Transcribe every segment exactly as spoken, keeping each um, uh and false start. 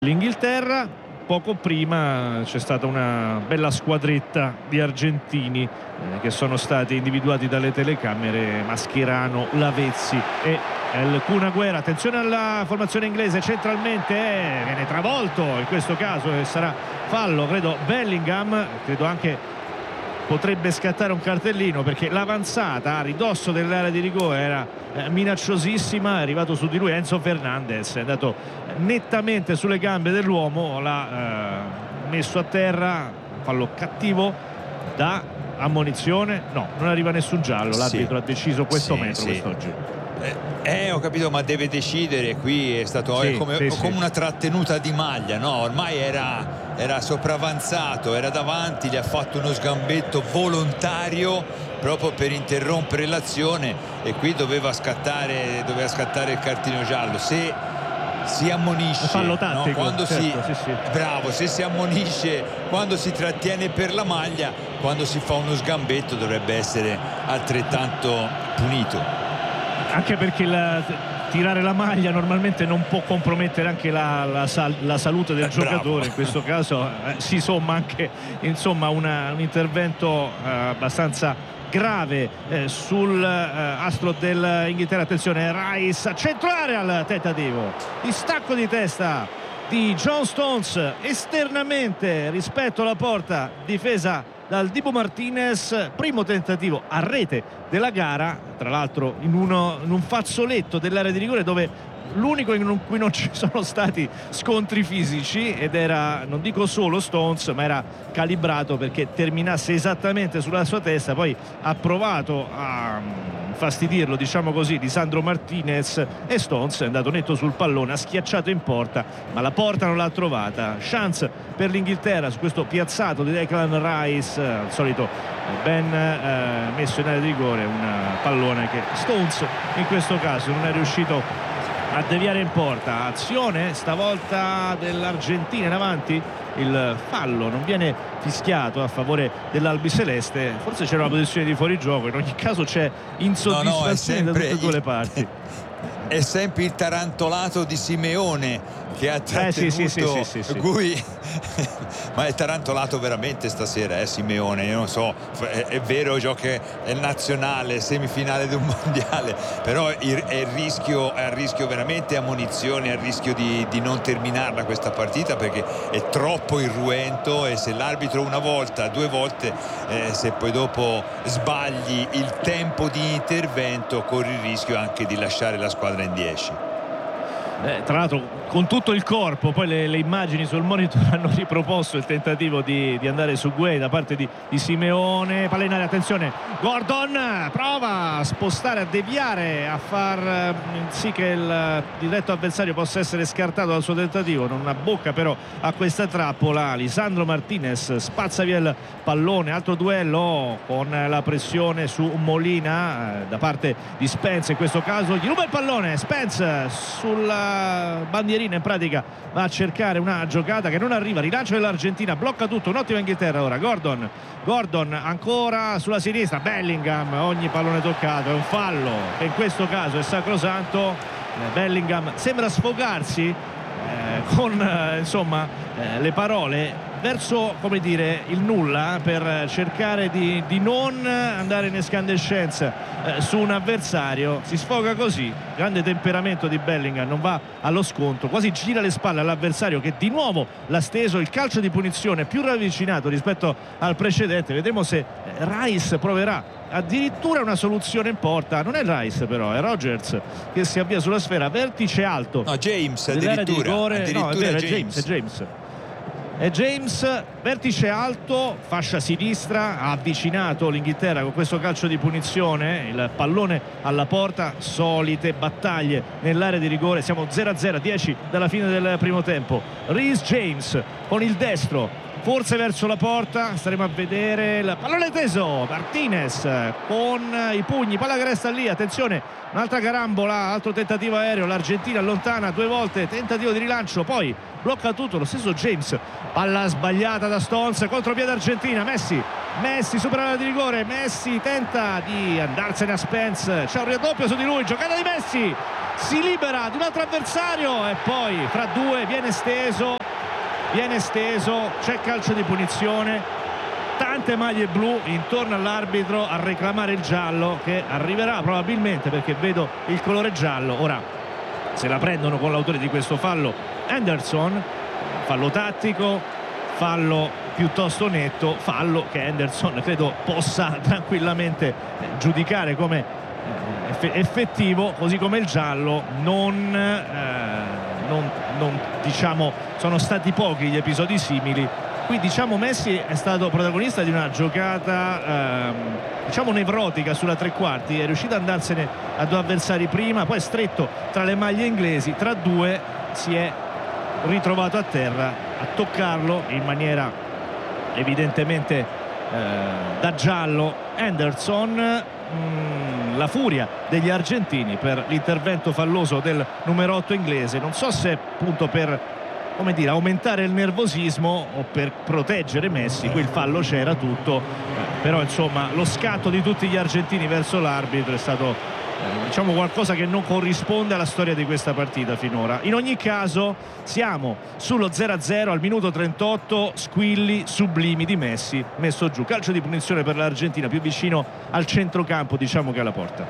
l'Inghilterra. Poco prima c'è stata una bella squadretta di argentini eh, che sono stati individuati dalle telecamere: Mascherano, Lavezzi e El Kun Agüero. Attenzione alla formazione inglese centralmente, eh, viene travolto in questo caso e sarà fallo, credo Bellingham. Credo anche potrebbe scattare un cartellino, perché l'avanzata a ridosso dell'area di rigore era eh, minacciosissima. È arrivato su di lui Enzo Fernandez, è andato nettamente sulle gambe dell'uomo, l'ha eh, messo a terra. Fallo cattivo da ammonizione. No, non arriva nessun giallo, l'arbitro sì. ha deciso questo sì, metro sì. quest'oggi. Eh, ho capito, ma deve decidere. Qui è stato sì, è come, sì, come sì. una trattenuta di maglia, no? Ormai era, era sopravanzato, era davanti, gli ha fatto uno sgambetto volontario proprio per interrompere l'azione, e qui doveva scattare, doveva scattare il cartino giallo. Se si ammonisce, fallo tattico, no? Quando certo, si, sì, sì. bravo, se si ammonisce quando si trattiene per la maglia, quando si fa uno sgambetto dovrebbe essere altrettanto punito. Anche perché la, tirare la maglia normalmente non può compromettere anche la, la, sal, la salute del eh, giocatore. bravo. In questo caso eh, si somma anche insomma una, un intervento eh, abbastanza grave eh, sul eh, astro dell'Inghilterra. Attenzione, Rice a centrare al tentativo di stacco di testa di John Stones esternamente rispetto alla porta, difesa dal Dibu Martinez. Primo tentativo a rete della gara, tra l'altro in, uno, in un fazzoletto dell'area di rigore, dove l'unico in cui non ci sono stati scontri fisici, ed era, non dico solo Stones, ma era calibrato perché terminasse esattamente sulla sua testa. Poi ha provato a fastidirlo, diciamo così, di Sandro Martinez, e Stones è andato netto sul pallone, ha schiacciato in porta, ma la porta non l'ha trovata. Chance per l'Inghilterra su questo piazzato di Declan Rice, al solito ben eh, messo in area di rigore, un pallone che Stones in questo caso non è riuscito a deviare in porta. Azione stavolta dell'Argentina in avanti, il fallo non viene fischiato a favore dell'albiceleste. Forse c'era una posizione di fuorigioco, in ogni caso c'è insoddisfazione no, no, da tutte e due le parti. È sempre il tarantolato di Simeone che ha trattenuto eh, sì, sì, sì, sì, sì, Gui sì. Ma è tarantolato veramente stasera, eh, Simeone. Io non so, è, è vero, gioca è nazionale, semifinale di un mondiale, però è il rischio, è a rischio veramente ammonizione, è a rischio di, di non terminarla questa partita, perché è troppo irruento, e se l'arbitro una volta, due volte, eh, se poi dopo sbagli il tempo di intervento, corri il rischio anche di lasciare la squadra in dieci. Eh, tra l'altro con tutto il corpo. Poi le, le immagini sul monitor hanno riproposto il tentativo di, di andare su Gueye da parte di, di Simeone. Palla in aria, attenzione, Gordon prova a spostare, a deviare, a far eh, sì che il diretto avversario possa essere scartato dal suo tentativo. Non abbocca però a questa trappola. Lisandro Martinez spazza via il pallone. Altro duello con la pressione su Molina eh, da parte di Spence. In questo caso gli ruba il pallone Spence sulla bandierina, in pratica va a cercare una giocata che non arriva. Rilancio dell'Argentina, blocca tutto, un'ottima Inghilterra ora. Gordon Gordon ancora sulla sinistra, Bellingham, ogni pallone toccato è un fallo, e in questo caso è sacrosanto. Bellingham sembra sfogarsi eh, con eh, insomma eh, le parole verso, come dire, il nulla, per cercare di, di non andare in escandescenza eh, su un avversario. Si sfoga così, grande temperamento di Bellingham, non va allo scontro, quasi gira le spalle all'avversario che di nuovo l'ha steso. Il calcio di punizione più ravvicinato rispetto al precedente. Vedremo se Rice proverà addirittura una soluzione in porta. Non è Rice però, è Rogers che si avvia sulla sfera, vertice alto. No, James addirittura, di rigore. addirittura No, è vero, James. è James, è James. È James, vertice alto, fascia sinistra, ha avvicinato l'Inghilterra con questo calcio di punizione, il pallone alla porta, solite battaglie nell'area di rigore. Siamo zero a zero, dieci dalla fine del primo tempo. Reece James con il destro, forse verso la porta, staremo a vedere. Il pallone teso, Martinez con i pugni, palla che resta lì, attenzione, un'altra carambola, altro tentativo aereo, l'Argentina allontana due volte, tentativo di rilancio, poi blocca tutto lo stesso James. Palla sbagliata da Stones, contropiede Argentina. Messi Messi supera la di rigore, Messi tenta di andarsene a Spence, c'è un raddoppio su di lui, giocata di Messi, si libera di un altro avversario e poi fra due viene steso viene steso c'è calcio di punizione, tante maglie blu intorno all'arbitro a reclamare il giallo, che arriverà probabilmente perché vedo il colore giallo. Ora se la prendono con l'autore di questo fallo, Henderson. Fallo tattico, fallo piuttosto netto, fallo che Henderson credo possa tranquillamente giudicare come effettivo, così come il giallo. Non, eh, non, non diciamo, sono stati pochi gli episodi simili. Qui diciamo Messi è stato protagonista di una giocata ehm, diciamo nevrotica sulla tre quarti, è riuscito ad andarsene a due avversari prima, poi è stretto tra le maglie inglesi, tra due si è ritrovato a terra, a toccarlo in maniera evidentemente eh, da giallo Henderson. Mm, la furia degli argentini per l'intervento falloso del numero otto inglese, non so se appunto per, come dire, aumentare il nervosismo o per proteggere Messi. Qui il fallo c'era tutto, eh, però insomma lo scatto di tutti gli argentini verso l'arbitro è stato diciamo qualcosa che non corrisponde alla storia di questa partita finora. In ogni caso siamo sullo zero a zero al minuto trentotto, squilli sublimi di Messi messo giù, calcio di punizione per l'Argentina, più vicino al centrocampo diciamo che alla porta.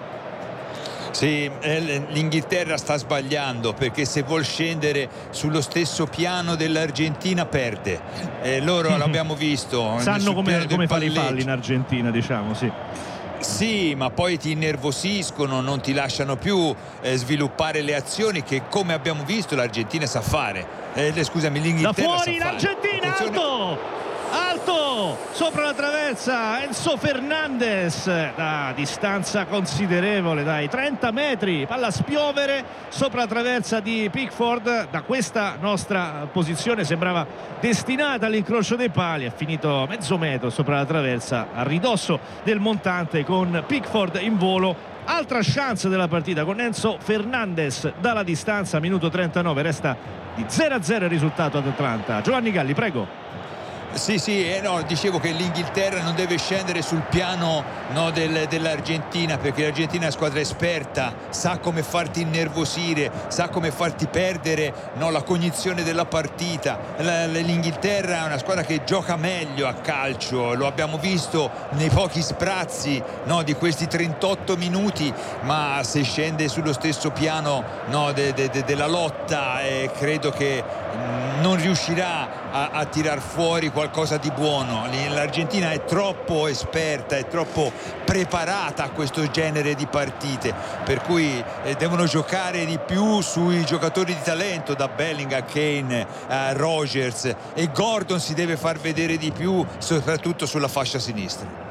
Sì, l'Inghilterra sta sbagliando perché se vuol scendere sullo stesso piano dell'Argentina perde, eh, loro l'abbiamo visto, sanno come, come fare i falli in Argentina, diciamo. Sì. Sì, ma poi ti innervosiscono, non ti lasciano più eh, sviluppare le azioni che, come abbiamo visto, l'Argentina sa fare. Eh, scusami, l'Inghilterra da fuori sa l'Argentina, fare. alto! Alto! Sopra la traversa Enzo Fernandez da distanza considerevole, dai trenta metri, palla a spiovere sopra la traversa di Pickford. Da questa nostra posizione sembrava destinata all'incrocio dei pali, ha finito mezzo metro sopra la traversa a ridosso del montante con Pickford in volo. Altra chance della partita con Enzo Fernandez dalla distanza, minuto trentanove, resta di zero a zero il risultato ad Atlanta. Giovanni Galli, prego. Sì, sì, eh no, dicevo che l'Inghilterra non deve scendere sul piano no, del, dell'Argentina, perché l'Argentina è una squadra esperta, sa come farti innervosire, sa come farti perdere no, la cognizione della partita. L'Inghilterra è una squadra che gioca meglio a calcio, lo abbiamo visto nei pochi sprazzi no, di questi trentotto minuti, ma se scende sullo stesso piano no, de, de, de, della lotta eh, credo che mh, non riuscirà a, a tirar fuori qualcosa di buono. L'Argentina è troppo esperta, è troppo preparata a questo genere di partite, per cui eh, devono giocare di più sui giocatori di talento, da Bellingham, Kane, eh, Rogers, e Gordon si deve far vedere di più soprattutto sulla fascia sinistra.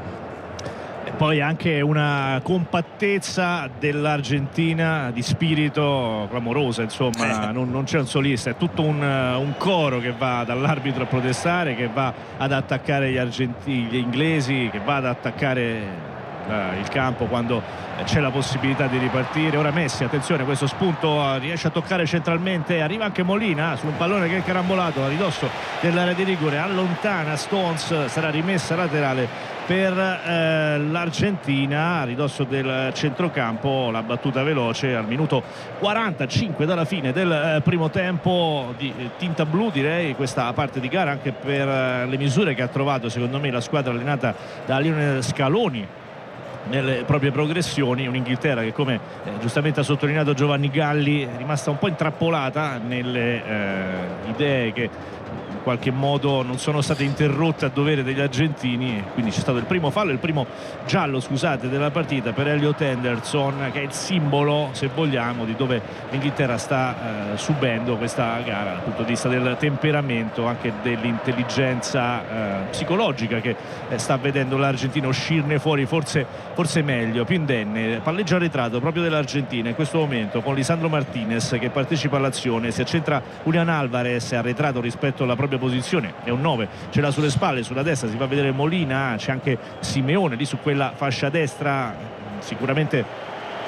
Poi anche una compattezza dell'Argentina di spirito clamorosa, insomma, non, non c'è un solista, è tutto un, un coro che va dall'arbitro a protestare, che va ad attaccare gli argentini, gli inglesi, che va ad attaccare eh, il campo quando c'è la possibilità di ripartire. Ora Messi, attenzione, questo spunto riesce a toccare centralmente, arriva anche Molina su un pallone che è carambolato a ridosso dell'area di rigore, allontana Stones, sarà rimessa laterale per eh, l'Argentina a ridosso del centrocampo. La battuta veloce al minuto quarantacinque dalla fine del eh, primo tempo, di eh, tinta blu direi questa parte di gara, anche per eh, le misure che ha trovato secondo me la squadra allenata da Lionel Scaloni nelle proprie progressioni. Un'Inghilterra che, come eh, giustamente ha sottolineato Giovanni Galli, è rimasta un po' intrappolata nelle eh, idee che in qualche modo non sono state interrotte a dovere degli argentini. Quindi c'è stato il primo fallo, il primo giallo scusate della partita per Elliot Henderson, che è il simbolo, se vogliamo, di dove l'Inghilterra sta eh, subendo questa gara dal punto di vista del temperamento, anche dell'intelligenza eh, psicologica che eh, sta vedendo l'Argentina uscirne fuori forse, forse meglio, più indenne. Palleggio arretrato proprio dell'Argentina in questo momento, con Lisandro Martinez che partecipa all'azione, si accentra Julian Alvarez, arretrato rispetto alla propria posizione, è un nove, ce l'ha sulle spalle, sulla destra si fa vedere Molina, c'è anche Simeone lì su quella fascia destra, sicuramente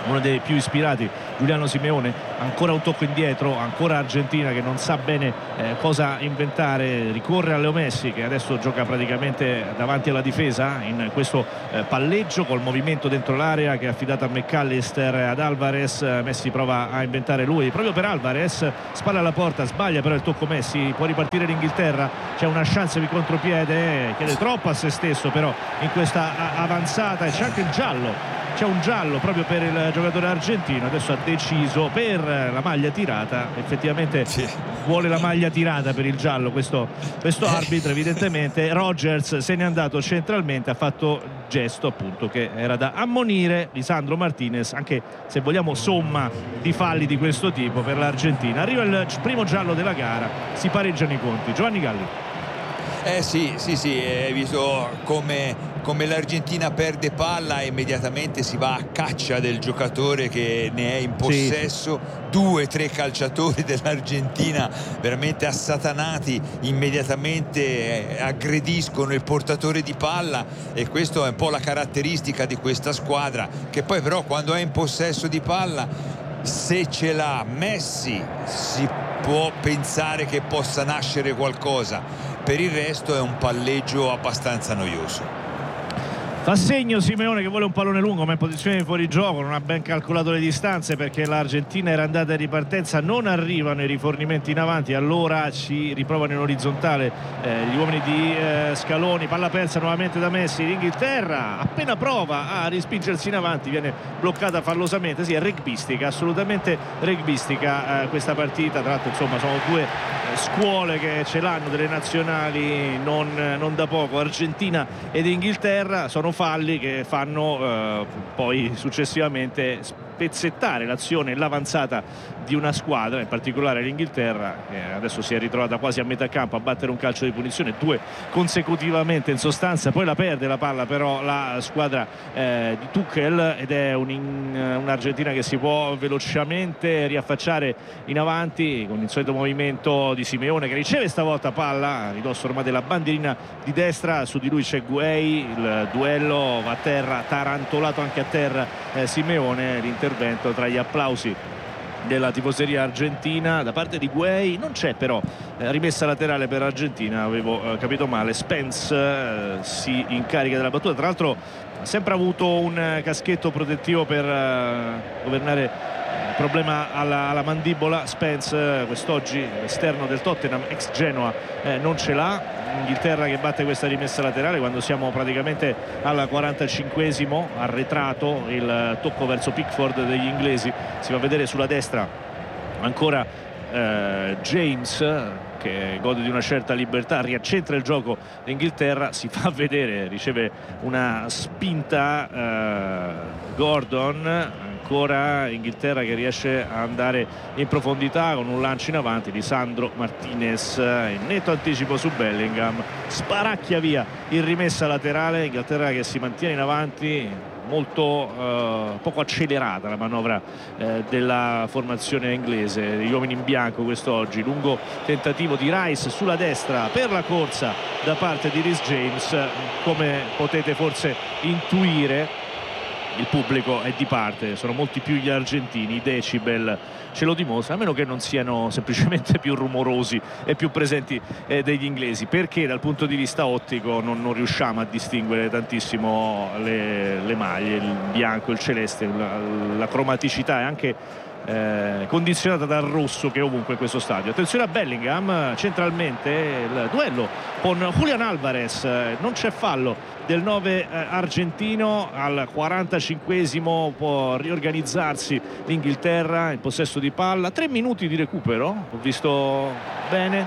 uno dei più ispirati, Giuliano Simeone. Ancora un tocco indietro, ancora Argentina che non sa bene eh, cosa inventare, ricorre a Leo Messi che adesso gioca praticamente davanti alla difesa in questo eh, palleggio col movimento dentro l'area che è affidato a McAllister, ad Alvarez. Messi prova a inventare lui, proprio per Alvarez, spalla alla porta, sbaglia però il tocco Messi, può ripartire l'Inghilterra, c'è una chance di contropiede, chiede troppo a se stesso però in questa avanzata, e c'è anche il giallo. C'è un giallo proprio per il giocatore argentino, adesso ha deciso per la maglia tirata, effettivamente sì. Vuole la maglia tirata per il giallo questo, questo arbitro evidentemente. Rogers se n'è andato centralmente, ha fatto gesto appunto che era da ammonire Lisandro Martinez, anche se vogliamo somma di falli di questo tipo per l'Argentina. Arriva il primo giallo della gara, si pareggiano i conti. Giovanni Galli. Eh sì, sì, sì, hai visto come, come l'Argentina perde palla e immediatamente si va a caccia del giocatore che ne è in possesso. Sì. Due, tre calciatori dell'Argentina veramente assatanati immediatamente aggrediscono il portatore di palla, e questo è un po' la caratteristica di questa squadra, che poi però quando è in possesso di palla, se ce l'ha Messi, si può pensare che possa nascere qualcosa. Per il resto è un palleggio abbastanza noioso. Fa segno Simeone che vuole un pallone lungo ma in posizione di fuorigioco, non ha ben calcolato le distanze perché l'Argentina era andata in ripartenza, non arrivano i rifornimenti in avanti, allora ci riprovano in orizzontale eh, gli uomini di eh, Scaloni. Palla persa nuovamente da Messi, l'Inghilterra appena prova a rispingersi in avanti viene bloccata fallosamente. Sì, è rugbistica, assolutamente rugbistica eh, questa partita, tra l'altro insomma sono due eh, scuole che ce l'hanno, delle nazionali non, non da poco, Argentina ed Inghilterra. Sono falli che fanno eh, poi successivamente spezzettare l'azione e l'avanzata di una squadra, in particolare l'Inghilterra, che adesso si è ritrovata quasi a metà campo a battere un calcio di punizione, due consecutivamente in sostanza, poi la perde la palla però la squadra eh, di Tuchel, ed è un, un'Argentina che si può velocemente riaffacciare in avanti con il solito movimento di Simeone, che riceve stavolta palla a ridosso ormai della bandierina di destra, su di lui c'è Guei, il duello va a terra, tarantolato anche a terra eh, Simeone, l'intervento tra gli applausi della tifoseria argentina da parte di Guei. Non c'è però eh, rimessa laterale per Argentina, avevo eh, capito male. Spence eh, si incarica della battuta, tra l'altro ha sempre avuto un eh, caschetto protettivo per eh, governare il problema alla, alla mandibola. Spence eh, quest'oggi l'esterno del Tottenham ex Genoa eh, non ce l'ha. Inghilterra che batte questa rimessa laterale quando siamo praticamente al quarantacinquesimo, arretrato il tocco verso Pickford degli inglesi. Si va a vedere sulla destra ancora eh, James che gode di una certa libertà, riaccentra il gioco l'Inghilterra, si fa vedere, riceve una spinta eh, Gordon, ancora Inghilterra che riesce a andare in profondità con un lancio in avanti. Lisandro Martinez in netto anticipo su Bellingham, sparacchia via in rimessa laterale. Inghilterra che si mantiene in avanti, molto eh, poco accelerata la manovra eh, della formazione inglese, gli uomini in bianco quest'oggi. Lungo tentativo di Rice sulla destra per la corsa da parte di Reece James, come potete forse intuire il pubblico è di parte, sono molti più gli argentini, i decibel ce lo dimostra, a meno che non siano semplicemente più rumorosi e più presenti eh, degli inglesi, perché dal punto di vista ottico non, non riusciamo a distinguere tantissimo le, le maglie, il bianco, il celeste, la, la cromaticità è anche eh, condizionata dal rosso che è ovunque in questo stadio. Attenzione a Bellingham centralmente, il duello con Julian Alvarez, non c'è fallo del nove eh, argentino. Al quarantacinquesimo può riorganizzarsi l'Inghilterra in possesso di palla, tre minuti di recupero, ho visto bene,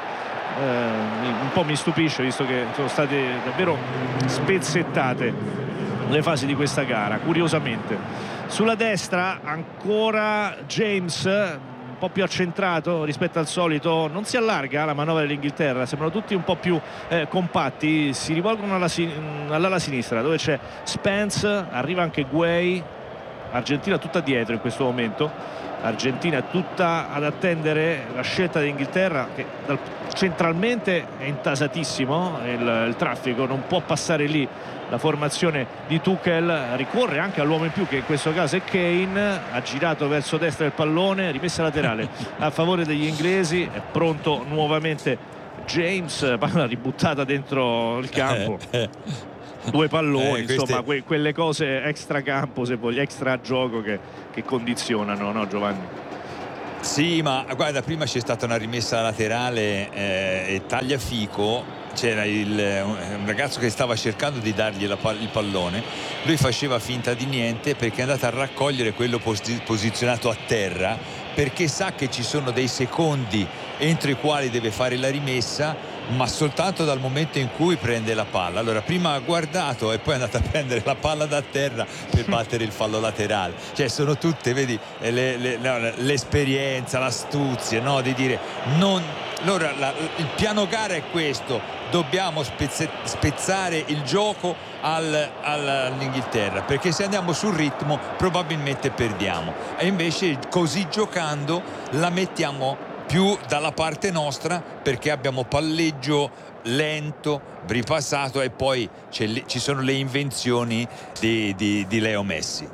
eh, un po' mi stupisce visto che sono state davvero spezzettate le fasi di questa gara, curiosamente. Sulla destra ancora James, un po' più accentrato rispetto al solito, non si allarga la manovra dell'Inghilterra, sembrano tutti un po' più eh, compatti, si rivolgono alla sin- all'ala sinistra dove c'è Spence, arriva anche Guei, Argentina tutta dietro in questo momento, Argentina tutta ad attendere la scelta dell'Inghilterra, che dal, centralmente è intasatissimo il, il traffico, non può passare lì la formazione di Tuchel, ricorre anche all'uomo in più che in questo caso è Kane, ha girato verso destra il pallone, rimessa laterale a favore degli inglesi, è pronto nuovamente James, palla ributtata dentro il campo, due palloni, eh, queste... insomma que- quelle cose extra campo, se voglio, extra gioco che, che condizionano, no Giovanni? Sì, ma guarda, prima c'è stata una rimessa laterale eh, e Tagliafico, c'era il, un ragazzo che stava cercando di dargli la, il pallone, lui faceva finta di niente perché è andato a raccogliere quello posi- posizionato a terra, perché sa che ci sono dei secondi entro i quali deve fare la rimessa, ma soltanto dal momento in cui prende la palla. Allora prima ha guardato e poi è andato a prendere la palla da terra per battere il fallo laterale. Cioè sono tutte, vedi, le, le, no, l'esperienza, l'astuzia, no? Di dire non... Allora la, il piano gara è questo: dobbiamo spezze, spezzare il gioco al, al, all'Inghilterra, perché se andiamo sul ritmo probabilmente perdiamo, e invece così giocando la mettiamo più dalla parte nostra, perché abbiamo palleggio lento, ripassato, e poi c'è, ci sono le invenzioni di, di, di Leo Messi.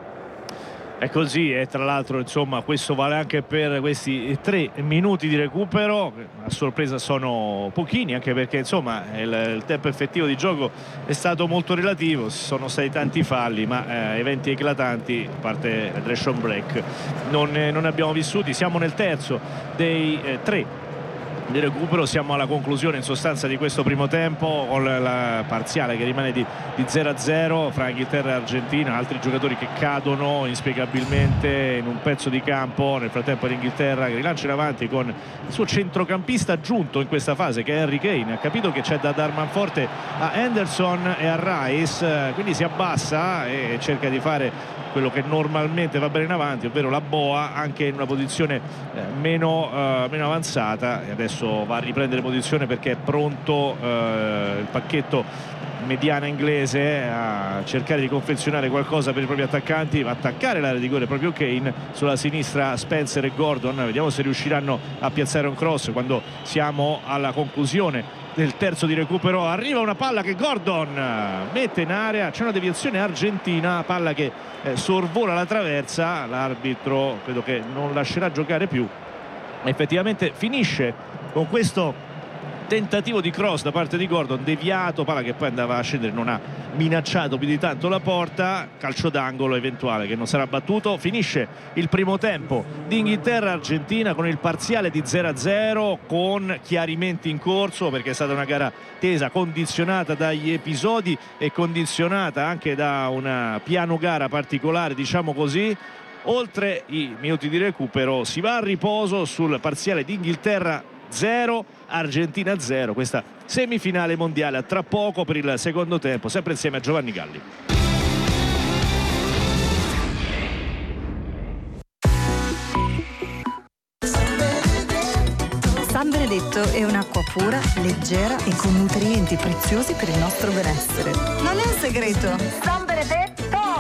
È così, e tra l'altro insomma questo vale anche per questi tre minuti di recupero, a sorpresa sono pochini, anche perché insomma il, il tempo effettivo di gioco è stato molto relativo, sono stati tanti falli, ma eh, eventi eclatanti, a parte il aggression break, non, eh, non ne abbiamo vissuti. Siamo nel terzo dei eh, tre di recupero, siamo alla conclusione in sostanza di questo primo tempo, con la parziale che rimane di, di zero a zero fra Inghilterra e Argentina, altri giocatori che cadono inspiegabilmente in un pezzo di campo. Nel frattempo l'Inghilterra che rilancia in avanti con il suo centrocampista aggiunto in questa fase, che è Harry Kane, ha capito che c'è da dar manforte a Henderson e a Rice, quindi si abbassa e cerca di fare quello che normalmente va bene in avanti, ovvero la boa, anche in una posizione eh, meno, eh, meno avanzata, e adesso va a riprendere posizione perché è pronto eh, il pacchetto mediana inglese a cercare di confezionare qualcosa per i propri attaccanti. Va a attaccare l'area di rigore proprio Kane, sulla sinistra Spencer e Gordon, vediamo se riusciranno a piazzare un cross quando siamo alla conclusione del terzo di recupero. Arriva una palla che Gordon mette in area, c'è una deviazione argentina, palla che eh, sorvola la traversa, l'arbitro credo che non lascerà giocare più, effettivamente finisce con questo tentativo di cross da parte di Gordon, deviato, palla che poi andava a scendere, non ha minacciato più di tanto la porta, calcio d'angolo eventuale che non sarà battuto. Finisce il primo tempo di Inghilterra-Argentina con il parziale di zero a zero, con chiarimenti in corso, perché è stata una gara tesa, condizionata dagli episodi e condizionata anche da un piano gara particolare, diciamo così. Oltre i minuti di recupero si va a riposo sul parziale di Inghilterra zero, Argentina zero, questa semifinale mondiale. A tra poco per il secondo tempo, sempre insieme a Giovanni Galli. San Benedetto è un'acqua pura, leggera e con nutrienti preziosi per il nostro benessere. Non è un segreto. San Benedetto!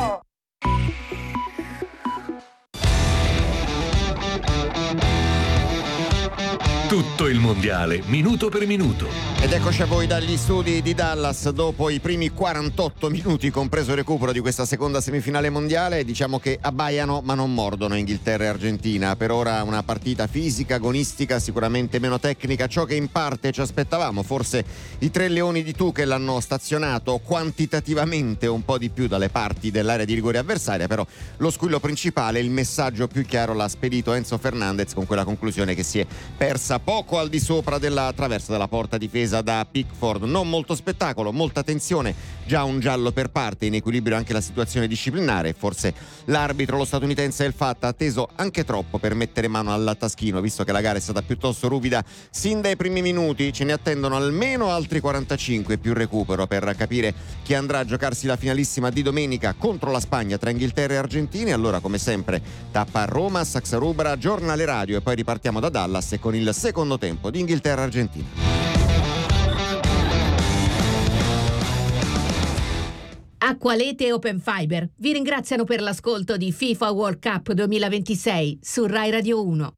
Tutto il mondiale, minuto per minuto. Ed eccoci a voi dagli studi di Dallas dopo i primi quarantotto minuti, compreso il recupero di questa seconda semifinale mondiale. Diciamo che abbaiano ma non mordono Inghilterra e Argentina. Per ora una partita fisica, agonistica, sicuramente meno tecnica, ciò che in parte ci aspettavamo. Forse i tre leoni di Tuchel hanno stazionato quantitativamente un po' di più dalle parti dell'area di rigore avversaria, però lo squillo principale, il messaggio più chiaro l'ha spedito Enzo Fernandez con quella conclusione che si è persa poco al di sopra della traversa della porta difesa da Pickford. Non molto spettacolo, molta tensione, già un giallo per parte, in equilibrio anche la situazione disciplinare. Forse l'arbitro, lo statunitense El Fatt, ha atteso anche troppo per mettere mano al taschino, visto che la gara è stata piuttosto ruvida sin dai primi minuti. Ce ne attendono almeno altri quarantacinque più recupero per capire chi andrà a giocarsi la finalissima di domenica contro la Spagna tra Inghilterra e Argentina. Allora, come sempre, tappa a Roma, Saxa Rubra, giornale radio, e poi ripartiamo da Dallas e con il secondo tempo di Inghilterra-Argentina. Acqualete e Open Fiber vi ringraziano per l'ascolto di FIFA World Cup duemilaventisei su Rai Radio uno.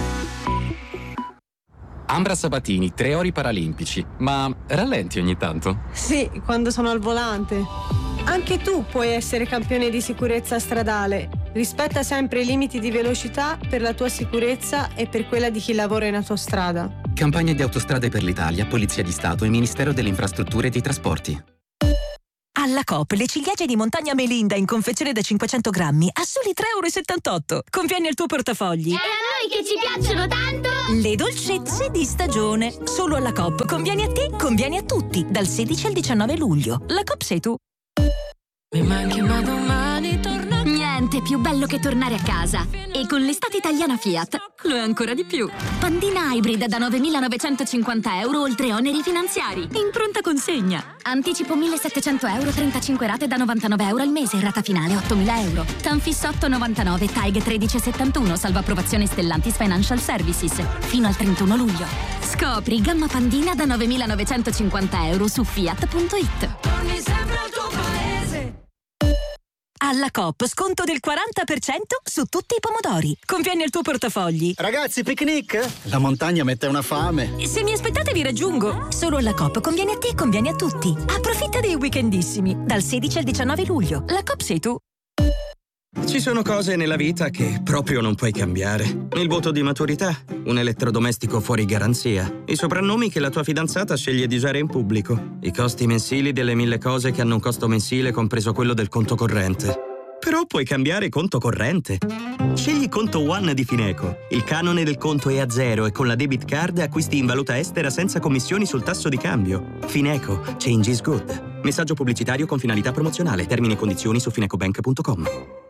Ambra Sabatini, tre ori paralimpici, ma rallenti ogni tanto? Sì, quando sono al volante. Anche tu puoi essere campione di sicurezza stradale. Rispetta sempre i limiti di velocità per la tua sicurezza e per quella di chi lavora in autostrada. Campagna di Autostrade per l'Italia, Polizia di Stato e Ministero delle Infrastrutture e dei Trasporti. Alla Coop le ciliegie di Montagna Melinda in confezione da cinquecento grammi a soli tre e settantotto euro. Conviene il tuo portafogli. E a noi che ci piacciono tanto! Le dolcezze di stagione. Solo alla Coop. Conviene a te, conviene a tutti. Dal sedici al diciannove luglio. La Coop sei tu. Mi manchi ma domani torno. Niente più bello che tornare a casa. E con l'estate italiana Fiat lo è ancora di più. Pandina Hybrid da novemilanovecentocinquanta euro oltre oneri finanziari. In pronta consegna. Anticipo millesettecento euro, trentacinque rate da novantanove euro al mese. Rata finale ottomila euro. Tanfis otto virgola novantanove, T A I G tredici virgola settantuno. Salva approvazione Stellantis Financial Services. Fino al trentuno luglio. Scopri gamma Pandina da novemilanovecentocinquanta euro su fiat punto it. Torni sempre al tuo paese. Alla Coop sconto del quaranta per cento su tutti i pomodori. Conviene il tuo portafogli. Ragazzi, picnic? La montagna mette una fame. Se mi aspettate vi raggiungo. Solo alla Coop conviene a te, conviene a tutti. Approfitta dei weekendissimi. Dal sedici al diciannove luglio. La Coop sei tu. Ci sono cose nella vita che proprio non puoi cambiare. Il voto di maturità, un elettrodomestico fuori garanzia, i soprannomi che la tua fidanzata sceglie di usare in pubblico, i costi mensili delle mille cose che hanno un costo mensile compreso quello del conto corrente. Però puoi cambiare conto corrente. Scegli Conto One di Fineco. Il canone del conto è a zero e con la debit card acquisti in valuta estera senza commissioni sul tasso di cambio. Fineco. Change is good. Messaggio pubblicitario con finalità promozionale. Termini e condizioni su finecobank punto com.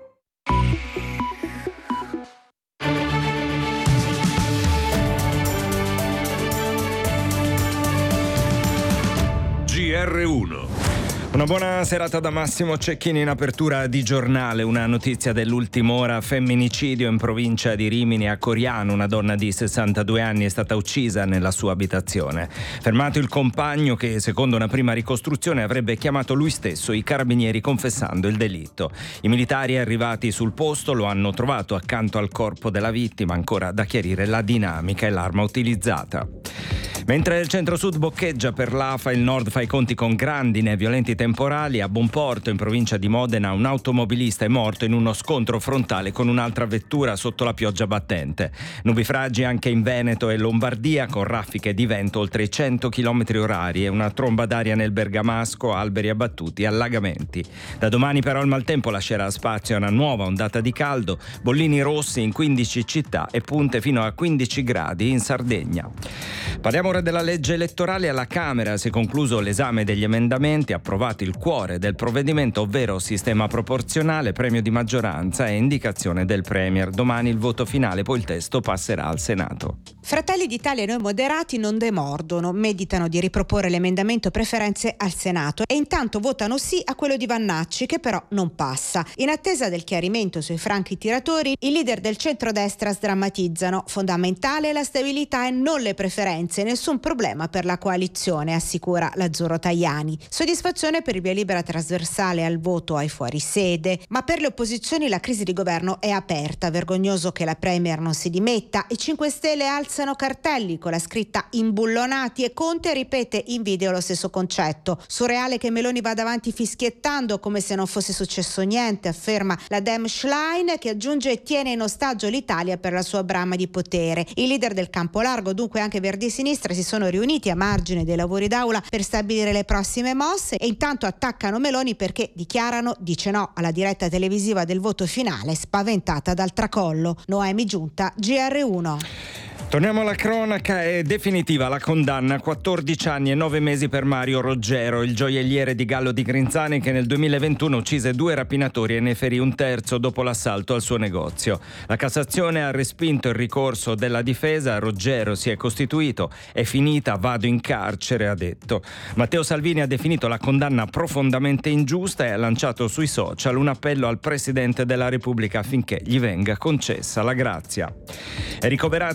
G R uno. Una buona serata da Massimo Cecchini in apertura di giornale. Una notizia dell'ultima ora: femminicidio in provincia di Rimini. A Coriano una donna di sessantadue anni è stata uccisa nella sua abitazione. Fermato il compagno che, secondo una prima ricostruzione, avrebbe chiamato lui stesso i carabinieri confessando il delitto. I militari arrivati sul posto lo hanno trovato accanto al corpo della vittima, ancora da chiarire la dinamica e l'arma utilizzata. Mentre il centro-sud boccheggia per l'A F A, il nord fa i conti con grandine e violenti temporali. A Bonporto, in provincia di Modena, un automobilista è morto in uno scontro frontale con un'altra vettura sotto la pioggia battente. Nubifragi anche in Veneto e Lombardia, con raffiche di vento oltre i cento chilometri orari e una tromba d'aria nel Bergamasco, alberi abbattuti e allagamenti. Da domani però il maltempo lascerà spazio a una nuova ondata di caldo, bollini rossi in quindici città e punte fino a quindici gradi in Sardegna. Parliamo ora della legge elettorale. Alla Camera si è concluso l'esame degli emendamenti, approvato il cuore del provvedimento, ovvero sistema proporzionale, premio di maggioranza e indicazione del Premier. Domani il voto finale, poi il testo passerà al Senato. Fratelli d'Italia e Noi Moderati non demordono, meditano di riproporre l'emendamento preferenze al Senato e intanto votano sì a quello di Vannacci, che però non passa. In attesa del chiarimento sui franchi tiratori, i leader del centrodestra sdrammatizzano: fondamentale la stabilità e non le preferenze, nessun problema per la coalizione, assicura l'Azzurro Tajani. Soddisfazione per il via libera trasversale al voto ai fuorisede, ma per le opposizioni la crisi di governo è aperta. Vergognoso che la Premier non si dimetta. I cinque Stelle alzano cartelli con la scritta imbullonati e Conte ripete in video lo stesso concetto. Surreale che Meloni vada avanti fischiettando come se non fosse successo niente, afferma la Dem Schlein, che aggiunge e tiene in ostaggio l'Italia per la sua brama di potere. I leader del campo largo, dunque anche Verdi e Sinistra, si sono riuniti a margine dei lavori d'aula per stabilire le prossime mosse e intanto attaccano Meloni perché dichiarano dice no alla diretta televisiva del voto finale, spaventata dal tracollo. Noemi Giunta, G R uno. Torniamo alla cronaca. È definitiva la condanna a quattordici anni e nove mesi per Mario Roggero, il gioielliere di Gallo di Grinzani che nel duemilaventuno uccise due rapinatori e ne ferì un terzo dopo l'assalto al suo negozio. La Cassazione ha respinto il ricorso della difesa. Roggero si è costituito, è finita, vado in carcere, ha detto. Matteo Salvini ha definito la condanna profondamente ingiusta e ha lanciato sui social un appello al Presidente della Repubblica affinché gli venga concessa la grazia. È ricoverata in gravissima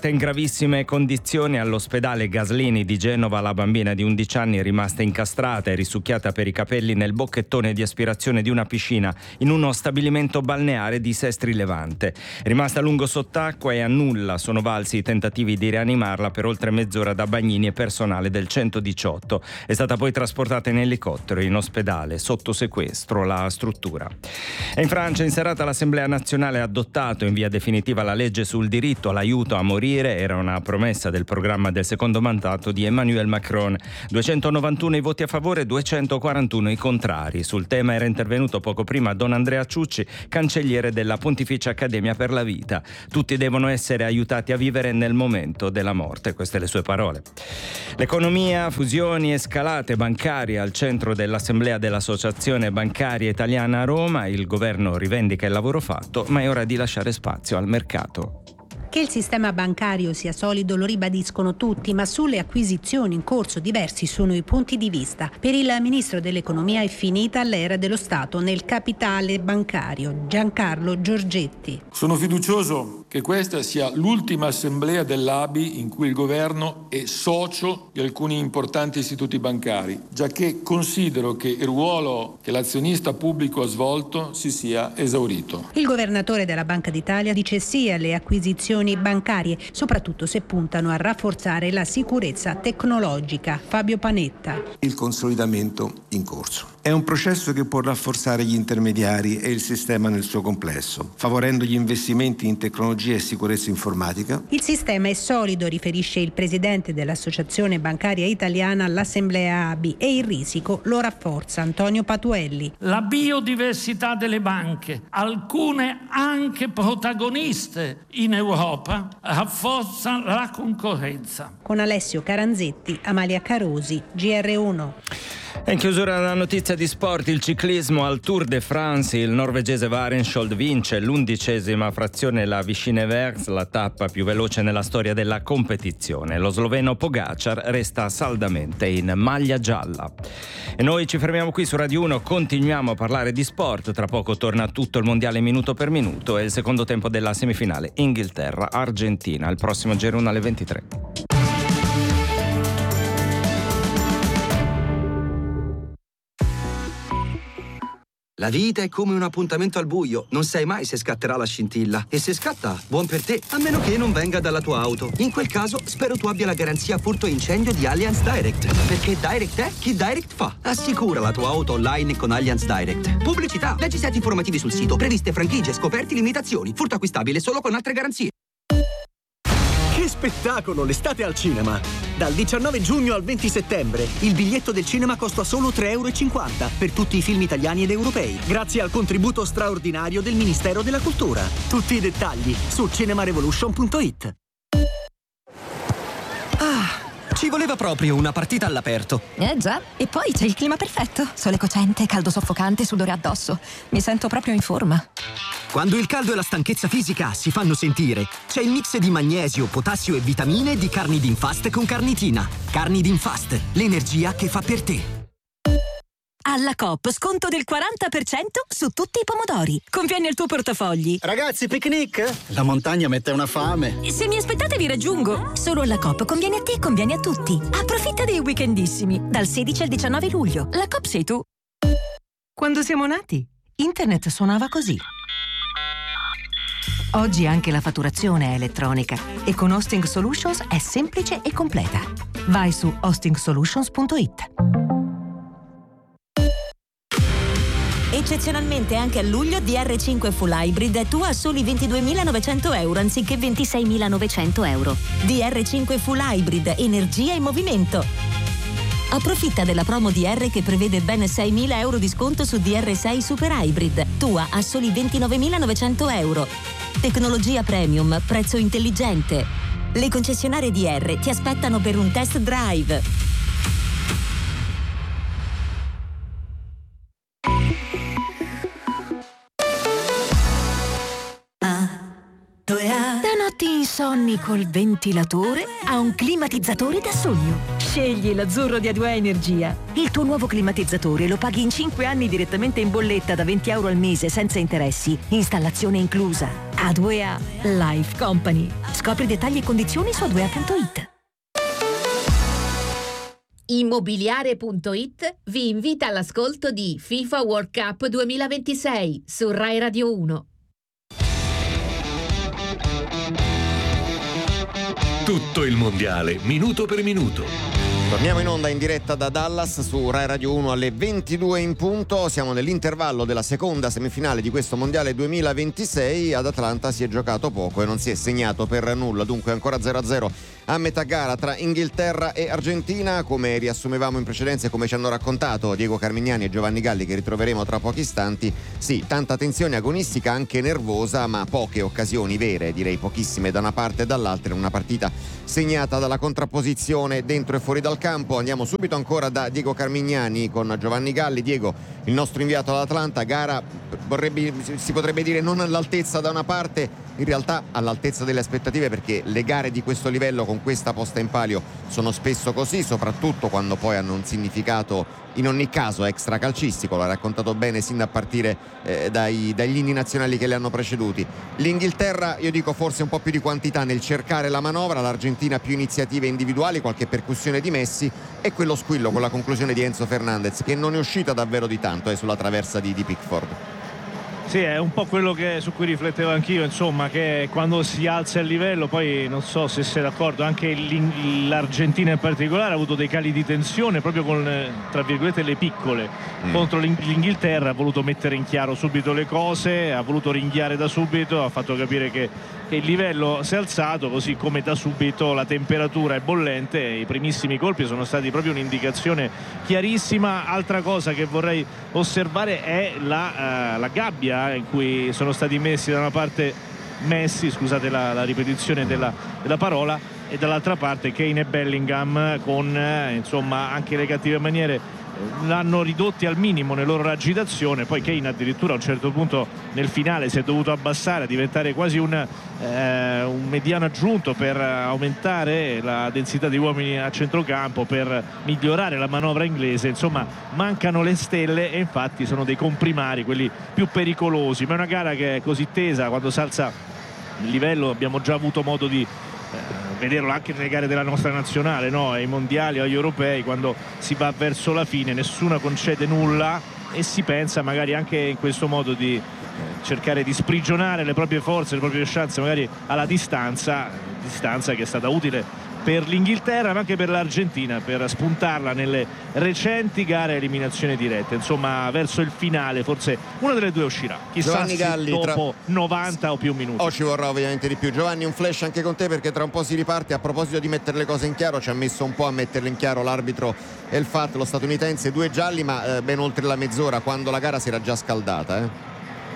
gravissime condizioni all'ospedale Gaslini di Genova. La bambina di undici anni è rimasta incastrata e risucchiata per i capelli nel bocchettone di aspirazione di una piscina in uno stabilimento balneare di Sestri Levante. È rimasta a lungo sott'acqua e a nulla sono valsi i tentativi di rianimarla per oltre mezz'ora da bagnini e personale del centodiciotto. È stata poi trasportata in elicottero in ospedale, sotto sequestro la struttura. E in Francia in serata l'Assemblea nazionale ha adottato in via definitiva la legge sul diritto all'aiuto a morire. Era una promessa del programma del secondo mandato di Emmanuel Macron. duecentonovantuno i voti a favore, duecentoquarantuno i contrari. Sul tema era intervenuto poco prima Don Andrea Ciucci, cancelliere della Pontificia Accademia per la Vita. Tutti devono essere aiutati a vivere nel momento della morte. Queste le sue parole. L'economia, fusioni e scalate bancarie al centro dell'Assemblea dell'Associazione Bancaria Italiana a Roma. Il governo rivendica il lavoro fatto, ma è ora di lasciare spazio al mercato. Che il sistema bancario sia solido lo ribadiscono tutti, ma sulle acquisizioni in corso diversi sono i punti di vista. Per il ministro dell'economia è finita l'era dello Stato nel capitale bancario. Giancarlo Giorgetti. Sono fiducioso che questa sia l'ultima assemblea dell'A B I in cui il governo è socio di alcuni importanti istituti bancari, giacché considero che il ruolo che l'azionista pubblico ha svolto si sia esaurito. Il governatore della Banca d'Italia dice sì alle acquisizioni bancarie, soprattutto se puntano a rafforzare la sicurezza tecnologica. Fabio Panetta. Il consolidamento in corso. È un processo che può rafforzare gli intermediari e il sistema nel suo complesso, favorendo gli investimenti in tecnologia e sicurezza informatica. Il sistema è solido, riferisce il presidente dell'Associazione Bancaria Italiana all'Assemblea A B I, e il risico lo rafforza Antonio Patuelli. La biodiversità delle banche, alcune anche protagoniste in Europa, rafforza la concorrenza. Con Alessio Caranzetti, Amalia Carosi, G R uno. E in chiusura una notizia di sport, il ciclismo al Tour de France. Il norvegese Varenskjold vince l'undicesima frazione la Vichy-Nevers, la tappa più veloce nella storia della competizione. Lo sloveno Pogacar resta saldamente in maglia gialla. E noi ci fermiamo qui su Radio uno, continuiamo a parlare di sport. Tra poco torna tutto il mondiale minuto per minuto e il secondo tempo della semifinale Inghilterra-Argentina, il prossimo G R uno alle ventitré. La vita è come un appuntamento al buio, non sai mai se scatterà la scintilla. E se scatta, buon per te, a meno che non venga dalla tua auto. In quel caso, spero tu abbia la garanzia furto incendio di Allianz Direct. Perché Direct è chi Direct fa. Assicura la tua auto online con Allianz Direct. Pubblicità, leggi siti informativi sul sito, previste franchigie, scoperti, limitazioni. Furto acquistabile solo con altre garanzie. Che spettacolo l'estate al cinema! Dal diciannove giugno al venti settembre il biglietto del cinema costa solo tre euro e cinquanta per tutti i film italiani ed europei, grazie al contributo straordinario del Ministero della Cultura. Tutti i dettagli su cinemarevolution punto it. Ah, ci voleva proprio una partita all'aperto. Eh già, e poi c'è il clima perfetto. Sole cocente, caldo soffocante, sudore addosso. Mi sento proprio in forma. Quando il caldo e la stanchezza fisica si fanno sentire, c'è il mix di magnesio, potassio e vitamine di Carnidin Fast con carnitina. Carnidin Fast, l'energia che fa per te. Alla Coop sconto del quaranta per cento su tutti i pomodori. Conviene il tuo portafogli. Ragazzi, picnic? La montagna mette una fame. Se mi aspettate vi raggiungo. Solo alla Coop conviene a te e conviene a tutti. Approfitta dei weekendissimi. Dal sedici al diciannove luglio. La Coop sei tu. Quando siamo nati, internet suonava così. Oggi anche la fatturazione è elettronica e con Hosting Solutions è semplice e completa. Vai su hosting solutions punto it. Eccezionalmente anche a luglio D R cinque Full Hybrid è tua a soli ventiduemilanovecento euro anziché ventiseimilanovecento euro. D R cinque Full Hybrid, energia in movimento. Approfitta della promo D R che prevede ben seimila euro di sconto su D R sei Super Hybrid, tua a soli ventinovemilanovecento euro. Tecnologia premium, prezzo intelligente. Le concessionarie D R ti aspettano per un test drive. Da notti insonni col ventilatore a un climatizzatore da sogno. Scegli l'Azzurro di A due A Energia. Il tuo nuovo climatizzatore lo paghi in cinque anni direttamente in bolletta da venti euro al mese senza interessi. Installazione inclusa. A due A Life Company. Scopri dettagli e condizioni su a due a punto it. Immobiliare punto it vi invita all'ascolto di FIFA World Cup duemilaventisei su Rai Radio uno. Tutto il mondiale, minuto per minuto. Torniamo in onda in diretta da Dallas su Rai Radio uno alle ventidue in punto. Siamo nell'intervallo della seconda semifinale di questo mondiale duemilaventisei. Ad Atlanta si è giocato poco e non si è segnato per nulla, dunque ancora zero a zero a metà gara tra Inghilterra e Argentina. Come riassumevamo in precedenza e come ci hanno raccontato Diego Carmignani e Giovanni Galli, che ritroveremo tra pochi istanti, sì, tanta tensione agonistica, anche nervosa, ma poche occasioni vere, direi pochissime da una parte e dall'altra, in una partita segnata dalla contrapposizione dentro e fuori dal campo. Andiamo subito ancora da Diego Carmignani con Giovanni Galli. Diego, il nostro inviato all'Atlanta, gara vorrebbe, si potrebbe dire non all'altezza da una parte, in realtà all'altezza delle aspettative, perché le gare di questo livello con questa posta in palio sono spesso così, soprattutto quando poi hanno un significato in ogni caso extracalcistico. L'ha raccontato bene sin da partire eh, dai, dagli inni nazionali che le hanno preceduti. L'Inghilterra, io dico forse un po' più di quantità nel cercare la manovra, l'Argentina più iniziative individuali, qualche percussione di Messi e quello squillo con la conclusione di Enzo Fernandez, che non è uscita davvero di tanto eh, sulla traversa di, di Pickford. Sì, è un po' quello che, su cui riflettevo anch'io, insomma, che quando si alza il livello, poi non so se sei d'accordo, anche l'Argentina in particolare ha avuto dei cali di tensione proprio con, tra virgolette, le piccole mm. contro l'Inghilterra. Ha voluto mettere in chiaro subito le cose, ha voluto ringhiare da subito, ha fatto capire che, che il livello si è alzato, così come da subito la temperatura è bollente. I primissimi colpi sono stati proprio un'indicazione chiarissima. Altra cosa che vorrei osservare è la, uh, la gabbia in cui sono stati messi da una parte Messi, scusate la, la ripetizione della, della parola, e dall'altra parte Kane e Bellingham, con eh, insomma anche le cattive maniere eh, l'hanno ridotti al minimo nella loro agitazione. Poi Kane addirittura a un certo punto nel finale si è dovuto abbassare a diventare quasi un, eh, un mediano aggiunto per aumentare la densità di uomini a centrocampo, per migliorare la manovra inglese. Insomma, mancano le stelle e infatti sono dei comprimari, quelli più pericolosi. Ma è una gara che è così tesa, quando si alza il livello abbiamo già avuto modo di eh, vederlo anche nelle gare della nostra nazionale, no? Ai mondiali o agli europei, quando si va verso la fine nessuno concede nulla e si pensa magari anche in questo modo di eh, cercare di sprigionare le proprie forze, le proprie chance magari alla distanza, distanza che è stata utile per l'Inghilterra ma anche per l'Argentina, per spuntarla nelle recenti gare a eliminazione diretta. Insomma, verso il finale forse una delle due uscirà, chissà Giovanni Galli, dopo tra... novanta o più minuti. O ci vorrà ovviamente di più. Giovanni, un flash anche con te, perché tra un po' si riparte. A proposito di mettere le cose in chiaro, ci ha messo un po' a metterle in chiaro l'arbitro El Fat, lo statunitense, due gialli ma eh, ben oltre la mezz'ora, quando la gara si era già scaldata eh.